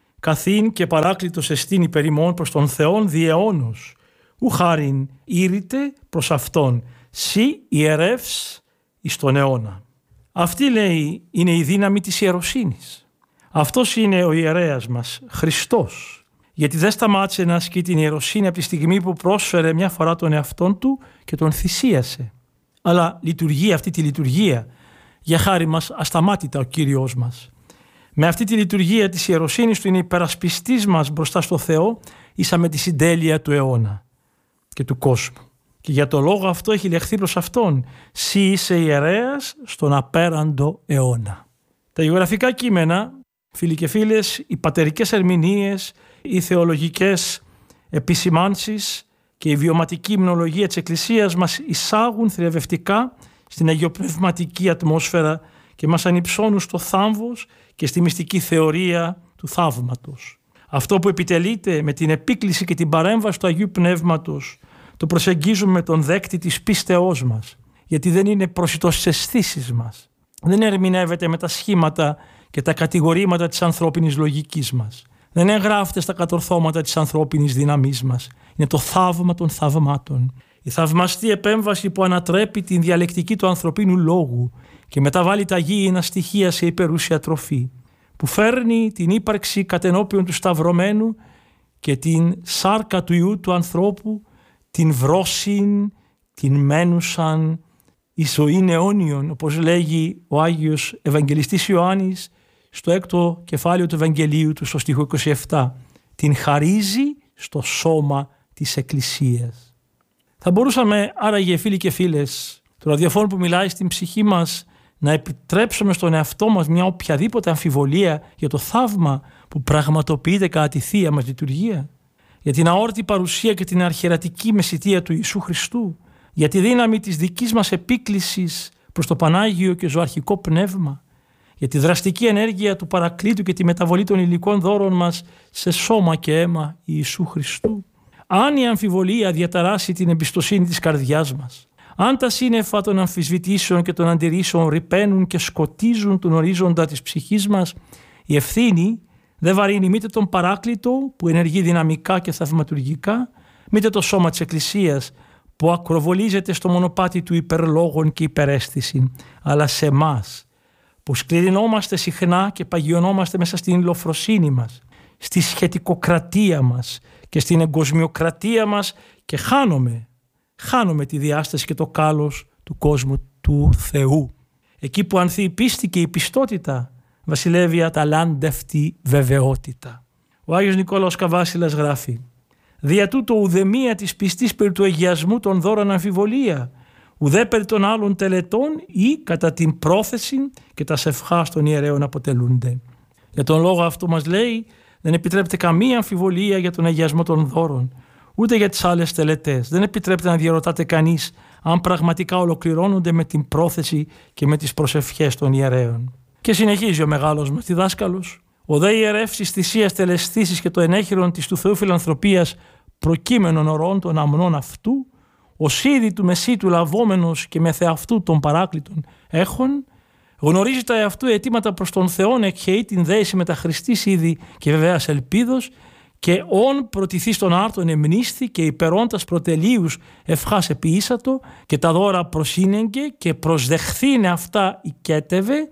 S3: καθήν και παράκλητος εστίν υπερ ημών προς τον Θεόν διαιώνος, ου χάριν ήρυτε προς Αυτόν, σοι ιερεύς εις τον αιώνα. Αυτή, λέει, είναι η δύναμη της ιεροσύνης. Αυτός είναι ο ιερέας μας, Χριστός, γιατί δεν σταμάτησε να ασκεί την ιεροσύνη από τη στιγμή που πρόσφερε μια φορά τον εαυτόν του και τον θυσίασε. Αλλά λειτουργεί αυτή τη λειτουργία για χάρη μας ασταμάτητα ο Κύριος μας. Με αυτή τη λειτουργία της ιεροσύνης του είναι υπερασπιστής μας μπροστά στο Θεό, ίσα με τη συντέλεια του αιώνα και του κόσμου. Και για το λόγο αυτό έχει λεχθεί προς Αυτόν, «Συ είσαι ιερέας στον απέραντο αιώνα». Τα γεωγραφικά κείμενα, φίλοι και φίλες, οι πατερικές ερμηνείες, οι θεολογικές επισημάνσεις και η βιωματική υμνολογία της Εκκλησίας μας εισάγουν θριαμβευτικά στην αγιοπνευματική ατμόσφαιρα και μας ανυψώνουν στο θάμβος και στη μυστική θεωρία του θαύματος. Αυτό που επιτελείται με την επίκληση και την παρέμβαση του Αγίου Πνεύματος το προσεγγίζουμε με τον δέκτη της πίστεώς μας, γιατί δεν είναι προσιτός στις αισθήσεις μας. Δεν ερμηνεύεται με τα σχήματα και τα κατηγορήματα της ανθρώπινης λογικής μας. Δεν εγγράφεται στα κατορθώματα της ανθρώπινης δύναμής μας. Είναι το θαύμα των θαυμάτων. Η θαυμαστή επέμβαση που ανατρέπει την διαλεκτική του ανθρωπίνου λόγου και μεταβάλλει τα γήινα στοιχεία σε υπερούσια τροφή, που φέρνει την ύπαρξη κατενώπιον του σταυρωμένου και την σάρκα του Ιού του ανθρώπου, την βρώσιν, την μένουσαν, η ζωήν αιώνιον, όπως λέγει ο Άγιος Ευαγγελιστής Ιωάννης στο έκτο κεφάλαιο του Ευαγγελίου του στο στίχο είκοσι επτά. Την χαρίζει στο σώμα της Εκκλησίας. Θα μπορούσαμε άραγε, φίλοι και φίλες, το ραδιοφώνο που μιλάει στην ψυχή μας, να επιτρέψουμε στον εαυτό μας μια οποιαδήποτε αμφιβολία για το θαύμα που πραγματοποιείται κατά τη Θεία μας λειτουργία, για την αόρτη παρουσία και την αρχιερατική μεσιτεία του Ιησού Χριστού, για τη δύναμη της δικής μας επίκλησης προς το Πανάγιο και ζωαρχικό πνεύμα, για τη δραστική ενέργεια του Παρακλήτου και τη μεταβολή των υλικών δώρων μας σε σώμα και αίμα Ιησού Χριστού. Αν η αμφιβολία διαταράσει την εμπιστοσύνη της καρδιάς μας, αν τα σύννεφα των αμφισβητήσεων και των αντιρρήσεων ρυπαίνουν και σκοτίζουν τον ορίζοντα της ψυχής μας, η ευθύνη δεν βαρύνει μήτε τον Παράκλητο που ενεργεί δυναμικά και θαυματουργικά, μήτε το σώμα της Εκκλησίας που ακροβολίζεται στο μονοπάτι του υπερλόγων και υπεραίσθηση, αλλά σε εμάς που σκληρινόμαστε συχνά και παγιωνόμαστε μέσα στην ηλοφροσύνη μας, στη σχετικοκρατία μας και στην εγκοσμιοκρατία μας και χάνουμε, χάνουμε τη διάσταση και το κάλος του κόσμου του Θεού. Εκεί που ανθεί η πίστη και η πιστότητα, βασιλεύει αταλάντευτη βεβαιότητα. Ο Άγιος Νικόλαος Καβάσιλας γράφει: «Δια τούτο ουδεμία της πιστής περί του αγιασμού των δώρων αμφιβολία, ουδέ περί των άλλων τελετών ή κατά την πρόθεση και τα σευχάς των ιερέων αποτελούνται». Για τον λόγο αυτό μας λέει, δεν επιτρέπεται καμία αμφιβολία για τον αγιασμό των δώρων, ούτε για τις άλλες τελετές. Δεν επιτρέπεται να διαρωτάται κανείς αν πραγματικά ολοκληρώνονται με την πρόθεση και με τις προσευχές των ιερέων. Και συνεχίζει ο μεγάλος μας διδάσκαλος: «Ο δε ιερεύς της θυσίας τελεσθήσεις και το ενέχειρον της του Θεού φιλανθρωπίας προκείμενων ορών των αμνών αυτού, ως ήδη του μεσίτου λαβόμενος και με θεαυτού των παράκλητων έχων, γνωρίζει τα εαυτού αιτήματα προς τον Θεόν εκχαιεί την δέηση με τα Χριστής ήδη και βεβαίας ελπίδος και όν προτιθεί στον άρτον εμνίσθη και υπερόντας προτελείους ευχάς επίησατο και τα δώρα προσύνεγγε και προσδεχθήνε αυτά οικέτευε,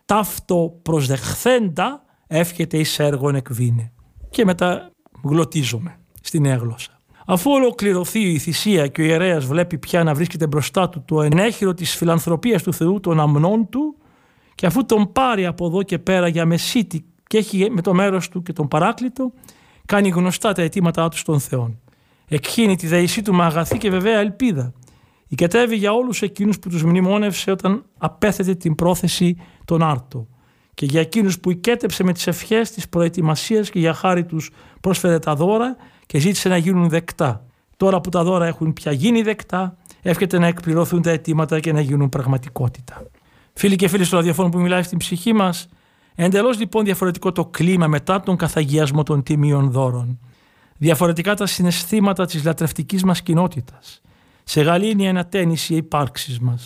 S3: ταύτο προσδεχθέντα εύχεται εις έργον εκβήνε». Και μετά γλωτίζομαι στη νέα γλώσσα. Αφού ολοκληρωθεί η θυσία και ο ιερέας βλέπει πια να βρίσκεται μπροστά του το ενέχειρο της φιλανθρωπίας του Θεού των αμνών του, και αφού τον πάρει από εδώ και πέρα για μεσίτη και έχει με το μέρος του και τον Παράκλητο, κάνει γνωστά τα αιτήματά του στον Θεό. Εκχύνει τη δεησή του με αγαθή και βεβαία ελπίδα. Οικετεύει για όλους εκείνους που τους μνημόνευσε όταν απέθετε την πρόθεση τον άρτο, και για εκείνους που οικέτεψε με τις ευχές της προετοιμασίας και για χάρη τους πρόσφερε τα δώρα και ζήτησε να γίνουν δεκτά. Τώρα που τα δώρα έχουν πια γίνει δεκτά, εύχεται να εκπληρωθούν τα αιτήματα και να γίνουν πραγματικότητα. Φίλοι και φίλοι στο ραδιοφώνο που μιλάει στην ψυχή μας, εντελώς λοιπόν διαφορετικό το κλίμα μετά τον καθαγιασμό των τιμίων δώρων. Διαφορετικά τα συναισθήματα της λατρευτικής μας κοινότητας. Σε γαλήνια ανατένιση η υπάρξης μας.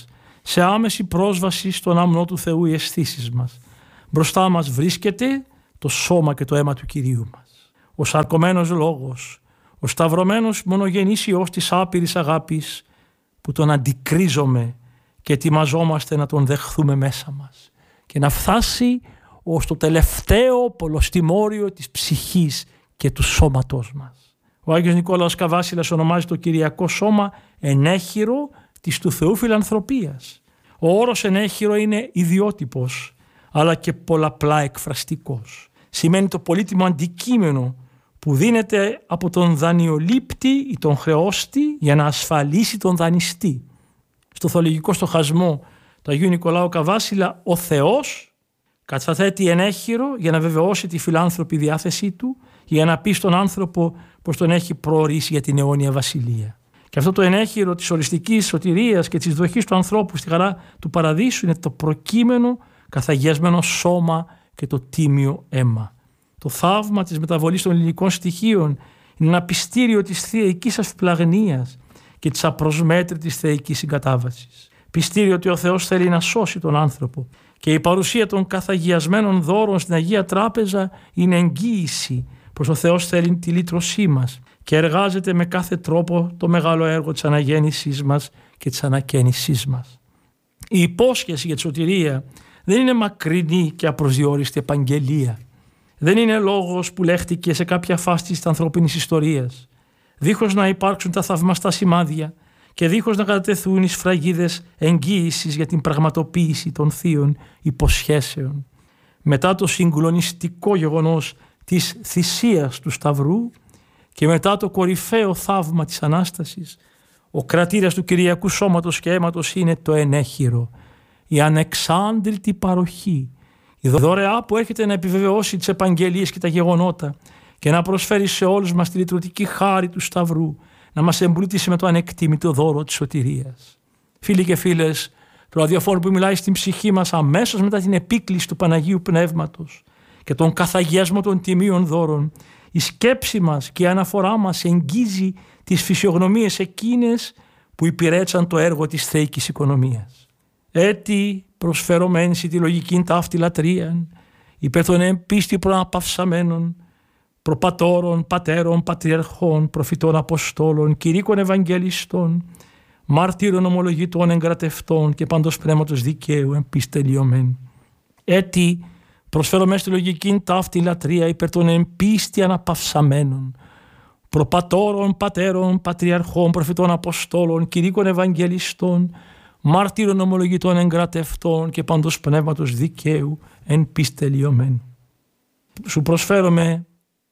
S3: σε άμεση πρόσβαση στον αμνό του Θεού οι αισθήσεις μας. Μπροστά μας βρίσκεται το σώμα και το αίμα του Κυρίου μας. Ο σαρκωμένος λόγος, ο σταυρωμένος μονογενής Υιός της άπειρης αγάπης που τον αντικρίζουμε και ετοιμαζόμαστε να τον δεχθούμε μέσα μας και να φτάσει ως το τελευταίο πολλοστιμόριο της ψυχής και του σώματός μας. Ο Άγιος Νικόλαος Καβάσιλας ονομάζει το Κυριακό Σώμα ενέχειρο της του Θεού φιλανθρωπίας. Ο όρος ενέχειρο είναι ιδιότυπος αλλά και πολλαπλά εκφραστικός. Σημαίνει το πολύτιμο αντικείμενο που δίνεται από τον δανειολήπτη ή τον χρεώστη για να ασφαλίσει τον δανειστή. Στο θωλογικό στοχασμό του Αγίου Νικολάου Καβάσιλα, ο Θεός καταθέτει ενέχειρο για να βεβαιώσει τη φιλάνθρωπη διάθεσή του, για να πει στον άνθρωπο πως τον έχει προορίσει για την αιώνια βασιλεία. Και αυτό το ενέχειρο της οριστικής σωτηρίας και της δοχής του ανθρώπου στη χαρά του παραδείσου είναι το προκείμενο καθαγιασμένο σώμα και το τίμιο αίμα. Το θαύμα της μεταβολής των ελληνικών στοιχείων είναι ένα πιστήριο της θεϊκής αυπλαγνίας και της απροσμέτρητης θεϊκής συγκατάβασης. Πιστήριο ότι ο Θεός θέλει να σώσει τον άνθρωπο και η παρουσία των καθαγιασμένων δώρων στην Αγία Τράπεζα είναι εγγύηση πως ο Θεός θέλει τη λύτρωσή μας και εργάζεται με κάθε τρόπο το μεγάλο έργο της αναγέννησής μας και της ανακαίνησής μας. Η υπόσχεση για τη σωτηρία δεν είναι μακρινή και απροσδιόριστη επαγγελία. Δεν είναι λόγος που λέχτηκε σε κάποια φάση της ανθρώπινης ιστορίας. Δίχως να υπάρξουν τα θαυμαστά σημάδια και δίχως να κατατεθούν οι σφραγίδες εγγύησης για την πραγματοποίηση των θείων υποσχέσεων. Μετά το συγκλονιστικό γεγονός της θυσίας του Σταυρού και μετά το κορυφαίο θαύμα της Ανάστασης, ο κρατήρας του Κυριακού Σώματος και Αίματος είναι το ενέχειρο, η ανεξάντλητη παροχή, η δωρεά που έρχεται να επιβεβαιώσει τις επαγγελίες και τα γεγονότα και να προσφέρει σε όλους μας τη λυτρωτική χάρη του Σταυρού, να μας εμπλουτίσει με το ανεκτήμητο δώρο της σωτηρίας. Φίλοι και φίλες, το ραδιοφόρο που μιλάει στην ψυχή μας αμέσως μετά την επίκληση του Παναγίου Πνεύματος και τον καθαγιασμό των τιμίων δώρων, η σκέψη μας και η αναφορά μας εγγύζει τις φυσιογνωμίες εκείνες που υπηρέτσαν το έργο της θεϊκής οικονομίας. Έτσι προσφερωμένοι στη λογική ταύτη λατρείαν, υπέρ των εμπίστη προαναπαυσαμένων, προπατώρων, πατέρων, πατριαρχών, προφητών, αποστόλων, κηρύκων ευαγγελιστών, μάρτυρων ομολογητών, εγκρατευτών και παντός πνεύματος δικαίου εμπιστελειωμένων. Έτσι προσφερωμένοι στη λογική ταύτη λατρεία υπέρ των εμπίστη αναπαυσαμένων, προπατώρων, πατέρων, πατριαρχών, προφητών, αποστόλων, κηρύκων ευαγγελιστών, μάρτυρων ομολογητών, εγκρατευτών και παντός πνεύματος δικαίου εν πίστελιωμένου. Σου προσφέρομαι,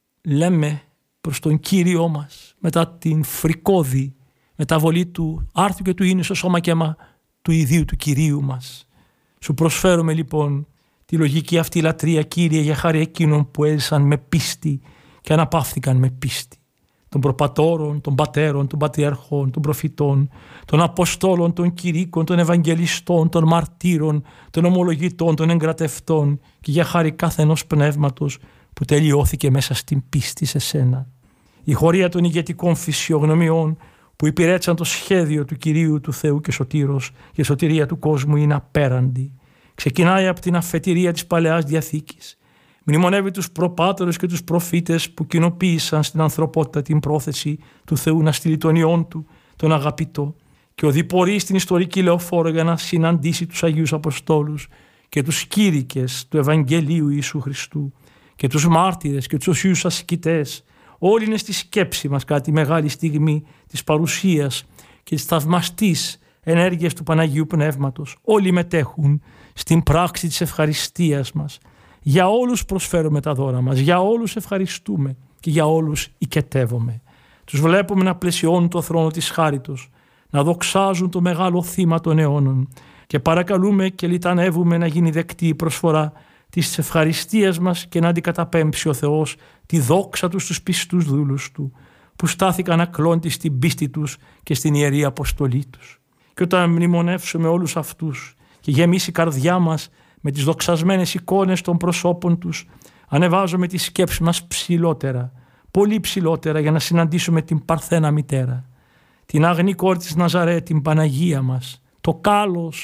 S3: λέμε, προς τον Κύριό μας μετά την φρικώδη μεταβολή του άρθρου και του ίνου στο σώμα και αίμα του ιδίου του Κυρίου μας. Σου προσφέρομαι λοιπόν τη λογική αυτή λατρεία, Κύριε, για χάρη εκείνων που έζησαν με πίστη και αναπαύθηκαν με πίστη, των προπατώρων, των πατέρων, των πατριαρχών, των προφητών, των αποστόλων, των κηρύκων, των ευαγγελιστών, των μαρτύρων, των ομολογητών, των εγκρατευτών και για χάρη κάθε ενός πνεύματος που τελειώθηκε μέσα στην πίστη σε σένα. Η χωρία των ηγετικών φυσιογνωμιών που υπηρέτησαν το σχέδιο του Κυρίου του Θεού και Σωτήρος για σωτηρία του κόσμου είναι απέραντη. Ξεκινάει από την αφετηρία της Παλαιάς Διαθήκης. Μνημονεύει τους προπάτερους και τους προφήτες που κοινοποίησαν στην ανθρωπότητα την πρόθεση του Θεού να στείλει τον Υιόν του, τον αγαπητό, και οδηπορεί στην ιστορική λεωφόρο για να συναντήσει τους Αγίους Αποστόλους και τους κήρυκες του Ευαγγελίου Ιησού Χριστού και τους μάρτυρες και τους οσίους ασκητές. Όλοι είναι στη σκέψη μας κατά τη μεγάλη στιγμή της παρουσίας και της θαυμαστής ενέργειας του Παναγίου Πνεύματος. Όλοι μετέχουν στην πράξη της ευχαριστίας μας. Για όλους προσφέρουμε τα δώρα μας, για όλους ευχαριστούμε και για όλους οικετεύομαι. Τους βλέπουμε να πλαισιώνουν το θρόνο της χάριτος, να δοξάζουν το μεγάλο θύμα των αιώνων και παρακαλούμε και λιτανεύουμε να γίνει δεκτή η προσφορά της ευχαριστίας μας και να αντικαταπέμψει ο Θεός τη δόξα του στους πιστούς δούλους του που στάθηκαν ακλόντι στην πίστη τους και στην ιερή αποστολή τους. Και όταν μνημονεύσουμε όλους αυτούς και γεμίσει η καρδιά μας με τις δοξασμένες εικόνες των προσώπων τους, ανεβάζουμε τη σκέψη μας ψηλότερα, πολύ ψηλότερα, για να συναντήσουμε την Παρθένα Μητέρα, την Αγνή Κόρη της Ναζαρέ, την Παναγία μας, το κάλος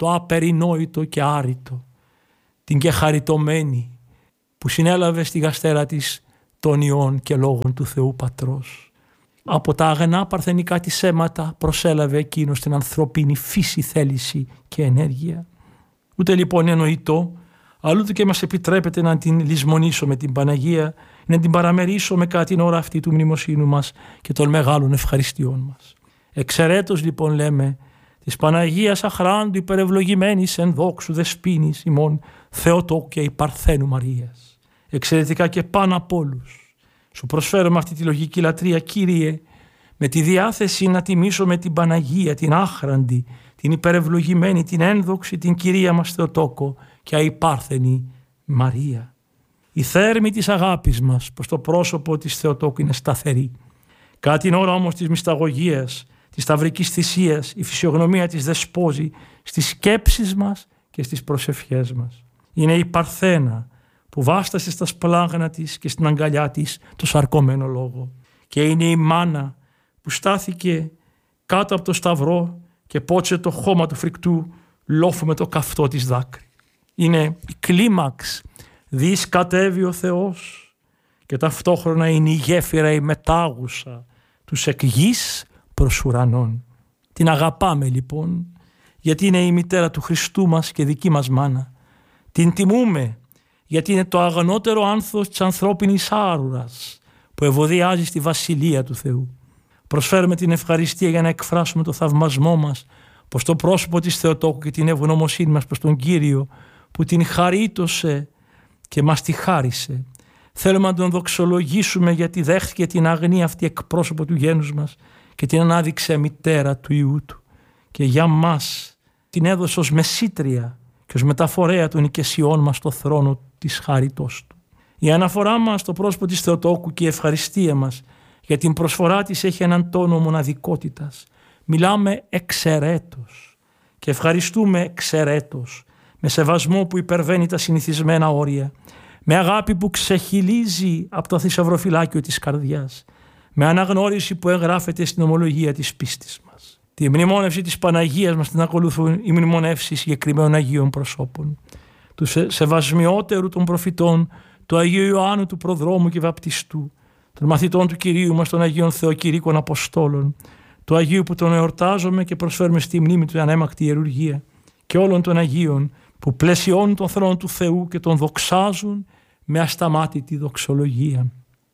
S3: το απερινόητο και άρρητο, την και χαριτωμένη που συνέλαβε στη γαστέρα της των ιών και λόγων του Θεού Πατρός. Από τα αγνά παρθενικά της αίματα προσέλαβε εκείνος την ανθρωπίνη φύση, θέληση και ενέργεια. Ούτε λοιπόν εννοητό, αλλού και μας επιτρέπεται να την λησμονήσουμε την Παναγία, να την παραμερίσουμε κατά την ώρα αυτή του μνημοσύνου μας και των μεγάλων ευχαριστειών μας. Εξαιρέτως λοιπόν λέμε της Παναγίας αχράντου υπερευλογημένης εν δόξου δεσποίνης ημών Θεοτόκου και η Παρθένου Μαρίας. Εξαιρετικά και πάνω απ' όλους σου προσφέρουμε αυτή τη λογική λατρεία, Κύριε, με τη διάθεση να τιμήσουμε την Παναγία, την άχραντη, την υπερευλογημένη, την ένδοξη, την Κυρία μας Θεοτόκο και αϊπάρθενη Μαρία. Η θέρμη της αγάπης μας προς το πρόσωπο της Θεοτόκου είναι σταθερή. Κατά την ώρα όμως της μυσταγωγίας, της σταυρικής θυσίας, η φυσιογνωμία της δεσπόζει στις σκέψεις μας και στις προσευχές μας. Είναι η Παρθένα που βάστασε στα σπλάγνα της και στην αγκαλιά της το σαρκωμένο λόγο. Και είναι η μάνα που στάθηκε κάτω από το σταυρό και πότσε το χώμα του φρικτού λόφου με το καυτό της δάκρυ. Είναι η κλίμαξ, δις κατέβει ο Θεός και ταυτόχρονα είναι η γέφυρα η μετάγουσα τους εκ γης προς ουρανών. Την αγαπάμε λοιπόν, γιατί είναι η μητέρα του Χριστού μας και δική μας μάνα. Την τιμούμε, γιατί είναι το αγνότερο άνθος της ανθρώπινης άρουρας που ευωδιάζει στη βασιλεία του Θεού. Προσφέρουμε την ευχαριστία για να εκφράσουμε το θαυμασμό μας προς το πρόσωπο της Θεοτόκου και την ευγνωμοσύνη μας προς τον Κύριο που την χαρίτωσε και μας τη χάρισε. Θέλουμε να τον δοξολογήσουμε γιατί δέχτηκε την αγνή αυτή εκπρόσωπο του γένους μας και την ανάδειξε μητέρα του Υιού του. Και για μας την έδωσε ως μεσήτρια και ως μεταφορέα των οικεσιών μας στο θρόνο της χάριτός του. Η αναφορά μας στο πρόσωπο της Θεοτόκου και η ευχαριστία μας για την προσφορά της έχει έναν τόνο μοναδικότητας. Μιλάμε εξαιρέτως και ευχαριστούμε εξαιρέτως, με σεβασμό που υπερβαίνει τα συνηθισμένα όρια, με αγάπη που ξεχυλίζει από το θησαυροφυλάκιο της καρδιάς, με αναγνώριση που εγγράφεται στην ομολογία της πίστης μας. Τη μνημόνευση της Παναγίας μας την ακολουθούν οι μνημονεύσεις συγκεκριμένων Αγίων προσώπων. Του σεβασμιότερου των προφητών, του Αγίου Ιωάννου του Προδρόμου και Βαπτιστού, των μαθητών του Κυρίου μας των Αγίων Θεοκηρύκων Αποστόλων, του Αγίου που τον εορτάζουμε και προσφέρουμε στη μνήμη του ανέμακτη ιερουργία, και όλων των Αγίων που πλαισιώνουν τον θρόνο του Θεού και τον δοξάζουν με ασταμάτητη δοξολογία.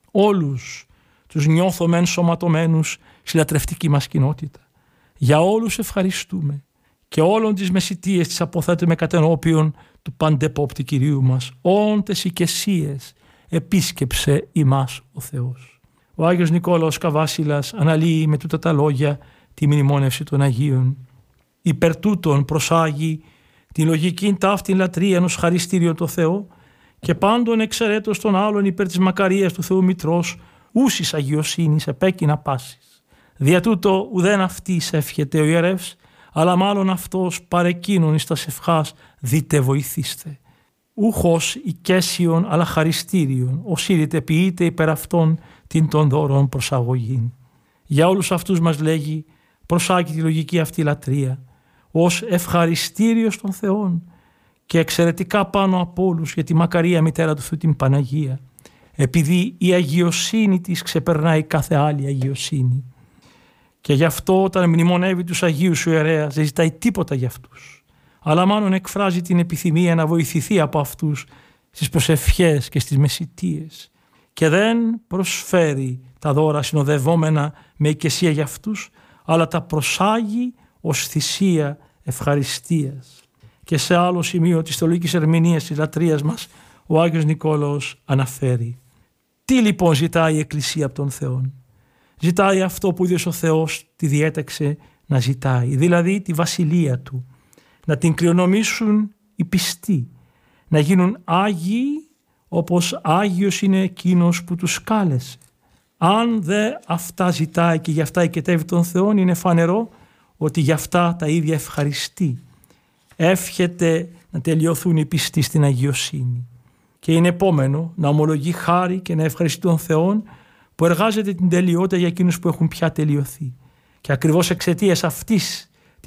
S3: Όλους τους νιώθω μεν σωματωμένους στη λατρευτική μας κοινότητα. Για όλους ευχαριστούμε και όλων τις μεσητείες τις αποθέτουμε κατενώπιον του παντεπόπτη Κυρίου μας. Όντες οικεσίες επίσκεψε ημάς ο Θεός. Ο Άγιος Νικόλαος Καβάσιλας αναλύει με τούτα τα λόγια τη μνημόνευση των Αγίων. Υπερ τούτων προσάγει τη λογική ταύτην λατρεία ενός χαριστήριον το Θεό και πάντων εξαιρέτως των άλλων υπέρ της μακαρίας του Θεού Μητρός ούσης αγιοσύνης επέκεινα πάσης. Δια τούτο ουδέν αυτής εύχεται ο ιερεύς, αλλά μάλλον αυτός παρεκείνων εις τας ευχάς δείτε βοηθήστε. Ούχος οικέσιον αλλά χαριστήριον, οσύρητε ποιείτε υπέρ αυτών την των δώρων προσαγωγήν. Για όλους αυτούς μας λέγει προσάγει τη λογική αυτή λατρεία ως ευχαριστήριος των Θεών και εξαιρετικά πάνω από όλους για τη μακαρία μητέρα του Θεού την Παναγία, επειδή η αγιοσύνη της ξεπερνάει κάθε άλλη αγιοσύνη. Και γι' αυτό όταν μνημονεύει τους Αγίους ο ιερέας δεν ζητάει τίποτα για αυτούς, αλλά μάλλον εκφράζει την επιθυμία να βοηθηθεί από αυτούς στις προσευχές και στις μεσητείες και δεν προσφέρει τα δώρα συνοδευόμενα με οικεσία για αυτούς, αλλά τα προσάγει ως θυσία ευχαριστίας. Και σε άλλο σημείο της θεολογικής ερμηνείας της λατρείας μας ο Άγιος Νικόλαος αναφέρει: τι λοιπόν ζητάει η Εκκλησία από τον Θεό? Ζητάει αυτό που ίδιος ο Θεός τη διέταξε να ζητάει, δηλαδή τη βασιλεία Του, να την κληρονομήσουν οι πιστοί, να γίνουν Άγιοι όπως Άγιος είναι εκείνος που τους κάλεσε. Αν δε αυτά ζητάει και γι' αυτά οικετεύει τον Θεό, είναι φανερό ότι γι' αυτά τα ίδια ευχαριστεί. Εύχεται να τελειωθούν οι πιστοί στην αγιοσύνη. Και είναι επόμενο να ομολογεί χάρη και να ευχαριστεί τον Θεό που εργάζεται την τελειότητα για εκείνους που έχουν πια τελειωθεί. Και ακριβώς εξαιτίας αυτής της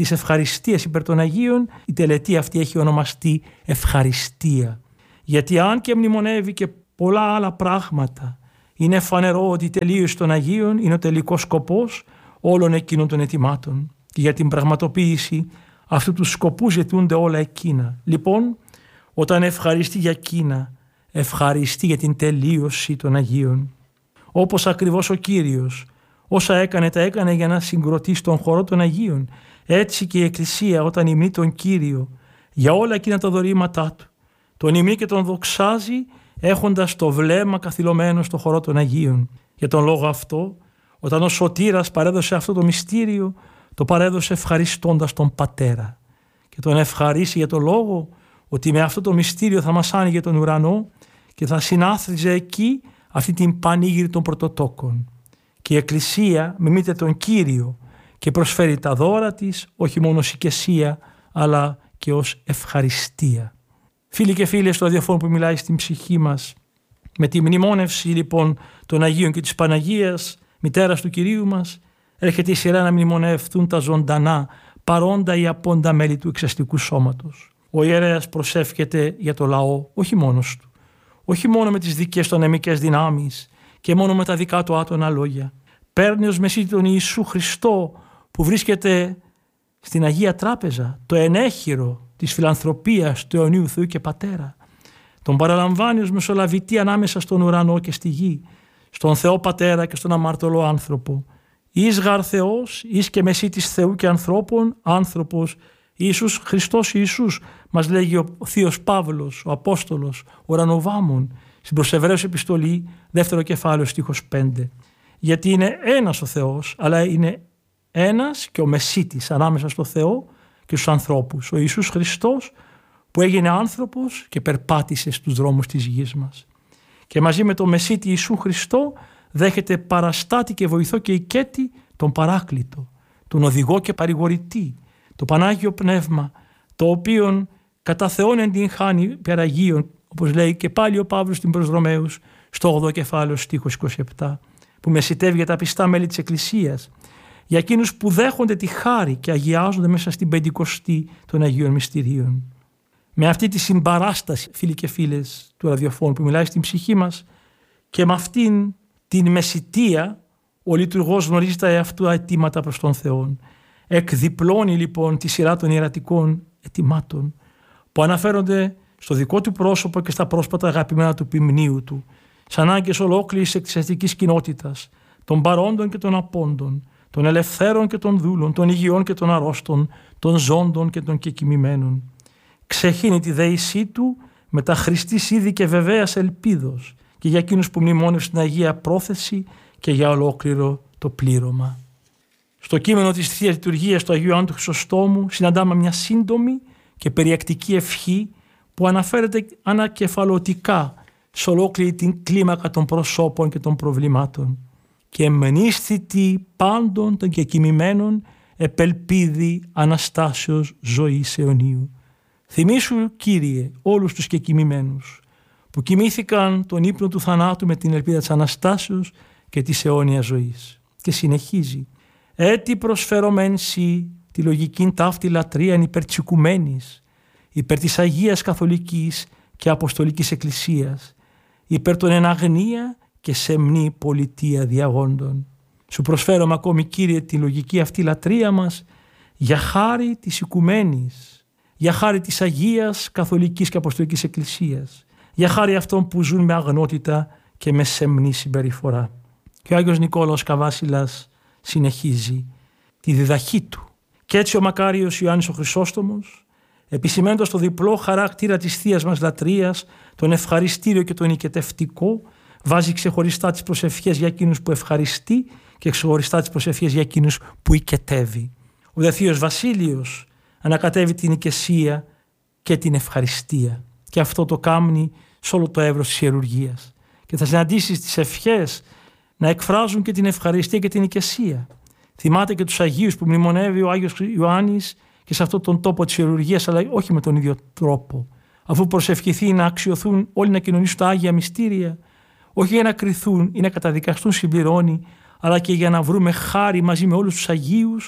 S3: της ευχαριστίας υπέρ των Αγίων, η τελετή αυτή έχει ονομαστεί ευχαριστία. Γιατί αν και μνημονεύει και πολλά άλλα πράγματα, είναι φανερό ότι η τελείωση των Αγίων είναι ο τελικός σκοπός όλων εκείνων των αιτημάτων. Και για την πραγματοποίηση αυτού του σκοπού ζητούνται όλα εκείνα. Λοιπόν, όταν ευχαριστεί για εκείνα, ευχαριστεί για την τελείωση των Αγίων. Όπως ακριβώς ο Κύριος όσα έκανε τα έκανε για να συγκροτήσει τον χώρο των Αγίων. Έτσι και η Εκκλησία όταν υμνεί τον Κύριο για όλα εκείνα τα δωρήματά του, τον υμνεί και τον δοξάζει έχοντας το βλέμμα καθυλωμένο στο χώρο των Αγίων. Για τον λόγο αυτό, όταν ο Σωτήρας παρέδωσε αυτό το μυστήριο, το παρέδωσε ευχαριστώντας τον Πατέρα και τον ευχαρίσει για τον λόγο ότι με αυτό το μυστήριο θα μας άνοιγε τον ουρανό και θα συνάθριζε εκεί αυτή την πανήγυρη των πρωτοτόκων. Και η Εκκλησία μιμείται τον Κύριο και προσφέρει τα δώρα της όχι μόνο ως οικεσία αλλά και ως ευχαριστία. Φίλοι και φίλες, το ραδιοφώνο που μιλάει στην ψυχή μας, με τη μνημόνευση λοιπόν των Αγίων και της Παναγίας, μητέρας του Κυρίου μας, έρχεται η σειρά να μνημονευτούν τα ζωντανά, παρόντα ή απόντα μέλη του εξαστικού σώματος. Ο ιερέας προσεύχεται για το λαό, όχι μόνος του, όχι μόνο με τις δικές του ανεμικές δυνάμεις και μόνο με τα δικά του άτονα λόγια. Παίρνει ως μεσίτη τον Ιησού Χριστό που βρίσκεται στην Αγία Τράπεζα, το ενέχειρο της φιλανθρωπίας του αιωνίου Θεού και Πατέρα. Τον παραλαμβάνει ως μεσολαβητή ανάμεσα στον ουρανό και στη γη, στον Θεό Πατέρα και στον αμαρτωλό άνθρωπο. Εις γαρ Θεός, εις και μεσίτης Θεού και ανθρώπων, άνθρωπος, Ιησούς Χριστός Ιησούς, μας λέγει ο Θείος Παύλος, ο Απόστολος, ο ουρανοβάμων, στην προς Εβραίους επιστολή, δεύτερο κεφάλαιο, στίχος πέντε. Γιατί είναι ένας ο Θεός, αλλά είναι ένας και ο μεσίτης ανάμεσα στο Θεό και στους ανθρώπους. Ο Ιησούς Χριστός που έγινε άνθρωπος και περπάτησε στους δρόμους της γης μας. Και μαζί με τον μεσίτη Ιησού Χριστό δέχεται παραστάτη και βοηθό και οικέτη τον Παράκλητο, τον οδηγό και παρηγορητή, το Πανάγιο Πνεύμα, το οποίο κατά Θεόν εν την χάνει περαγίων, όπως λέει και πάλι ο Παύλος στην προς Ρωμαίους, στο όγδοο κεφάλαιο στίχος είκοσι επτά, που μεσιτεύει για τα πιστά μέλη της Εκκλησίας, για εκείνους που δέχονται τη χάρη και αγιάζονται μέσα στην Πεντηκοστή των Αγίων Μυστηρίων. Με αυτή τη συμπαράσταση, φίλοι και φίλες του ραδιοφώνου που μιλάει στην ψυχή μας, και με αυτήν την μεσιτεία ο λειτουργός γνωρίζει τα εαυτού αιτήματα προς τον Θεό. Εκδιπλώνει λοιπόν τη σειρά των ιερατικών αιτημάτων που αναφέρονται στο δικό του πρόσωπο και στα πρόσπατα αγαπημένα του ποιμνίου του, σαν ανάγκες ολόκληρης εκκλησιαστικής κοινότητας, των παρόντων και των απόντων, των ελευθέρων και των δούλων, των υγιών και των αρρώστων, των ζώντων και των κεκοιμημένων. Ξεχύνει τη δέησή του με τα Χριστής είδη και βεβαίας ελπίδος και για εκείνους που μνημόνευσαν την Αγία Πρόθεση και για ολόκληρο το πλήρωμα. Στο κείμενο της Θείας Λειτουργίας του Αγίου Ιωάννου του Χρυσοστόμου συναντάμε μια σύντομη και περιεκτική ευχή που αναφέρεται ανακεφαλωτικά σε ολόκληρη την κλίμακα των προσώπων και των προβλημάτων. Και μενίσθητη πάντων των κεκοιμημένων επελπίδη Αναστάσεως ζωής αιωνίου. Θυμήσου, Κύριε, όλους τους κεκοιμημένους που κοιμήθηκαν τον ύπνο του θανάτου με την ελπίδα της Αναστάσεως και της αιώνιας ζωής. Και συνεχίζει. «Έτι προσφερωμένσι τη λογικήν ταύτη λατρείαν υπέρ της οικουμένης, υπέρ της Αγίας Καθολικής και Αποστολικής Εκκλησίας, υπέρ των εν αγνία και σεμνή πολιτεία διαγόντων. Σου προσφέρομαι ακόμη, Κύριε, τη λογική αυτή λατρεία μας για χάρη της οικουμένης, για χάρη της Αγίας Καθολικής και Αποστολικής Εκκλησίας, για χάρη αυτών που ζουν με αγνότητα και με σεμνή συμπεριφορά». Και ο Άγιος Νικόλαος Καβάσιλας συνεχίζει τη διδαχή του. Και έτσι ο μακάριος Ιωάννης ο Χρυσόστομος, επισημαίνοντας το διπλό χαρακτήρα της Θείας μας λατρείας, τον ευχαριστήριο και τον οικετευτικό, βάζει ξεχωριστά τις προσευχές για εκείνους που ευχαριστεί και ξεχωριστά τις προσευχές για εκείνους που οικετεύει. Ο δε Θείος Βασίλειος ανακατεύει την οικεσία και την ευχαριστία. Και αυτό το κάμνει σε όλο το εύρος της ιερουργίας. Και θα συναντήσεις τις ευχές να εκφράζουν και την ευχαριστία και την οικεσία. Θυμάται και τους Αγίους που μνημονεύει ο Άγιος Ιωάννης και σε αυτόν τον τόπο της ιερουργίας, αλλά όχι με τον ίδιο τρόπο. Αφού προσευχηθεί να αξιωθούν όλοι να κοινωνήσουν τα Άγια Μυστήρια, όχι για να κριθούν ή να καταδικαστούν, συμπληρώνει, αλλά και για να βρούμε χάρη μαζί με όλους τους Αγίους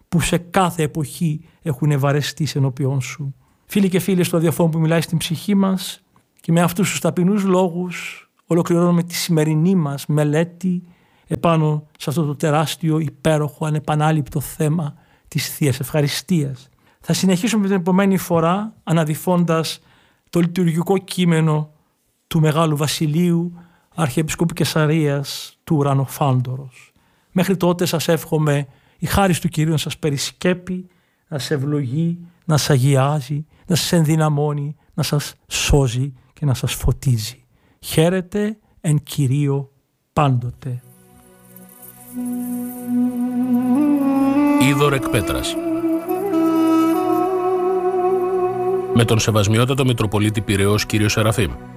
S3: που σε κάθε εποχή έχουν ευαρεστεί ενώπιόν σου. Φίλοι και φίλοι, στο ραδιοφώνο που μιλάει στην ψυχή μας, και με αυτούς τους ταπεινούς λόγους ολοκληρώνουμε τη σημερινή μας μελέτη επάνω σε αυτό το τεράστιο, υπέροχο, ανεπανάληπτο θέμα της Θείας Ευχαριστίας. Θα συνεχίσουμε την επόμενη φορά αναδειφώντας το λειτουργικό κείμενο του Μεγάλου Βασιλείου Αρχιεπισκόπου Καισαρίας του Ουρανοφάντορος. Μέχρι τότε σας εύχομαι η χάρις του Κυρίου να σας περισκέπει, να σας ευλογεί, να σας αγιάζει, να σας ενδυναμώνει, να σας σώζει και να σας φωτίζει. Χαίρετε εν Κυρίω πάντοτε.
S2: Είδωρ εκ Πέτρας. Με τον Σεβασμιότατο Μητροπολίτη Πειραιώς κύριο Σεραφείμ.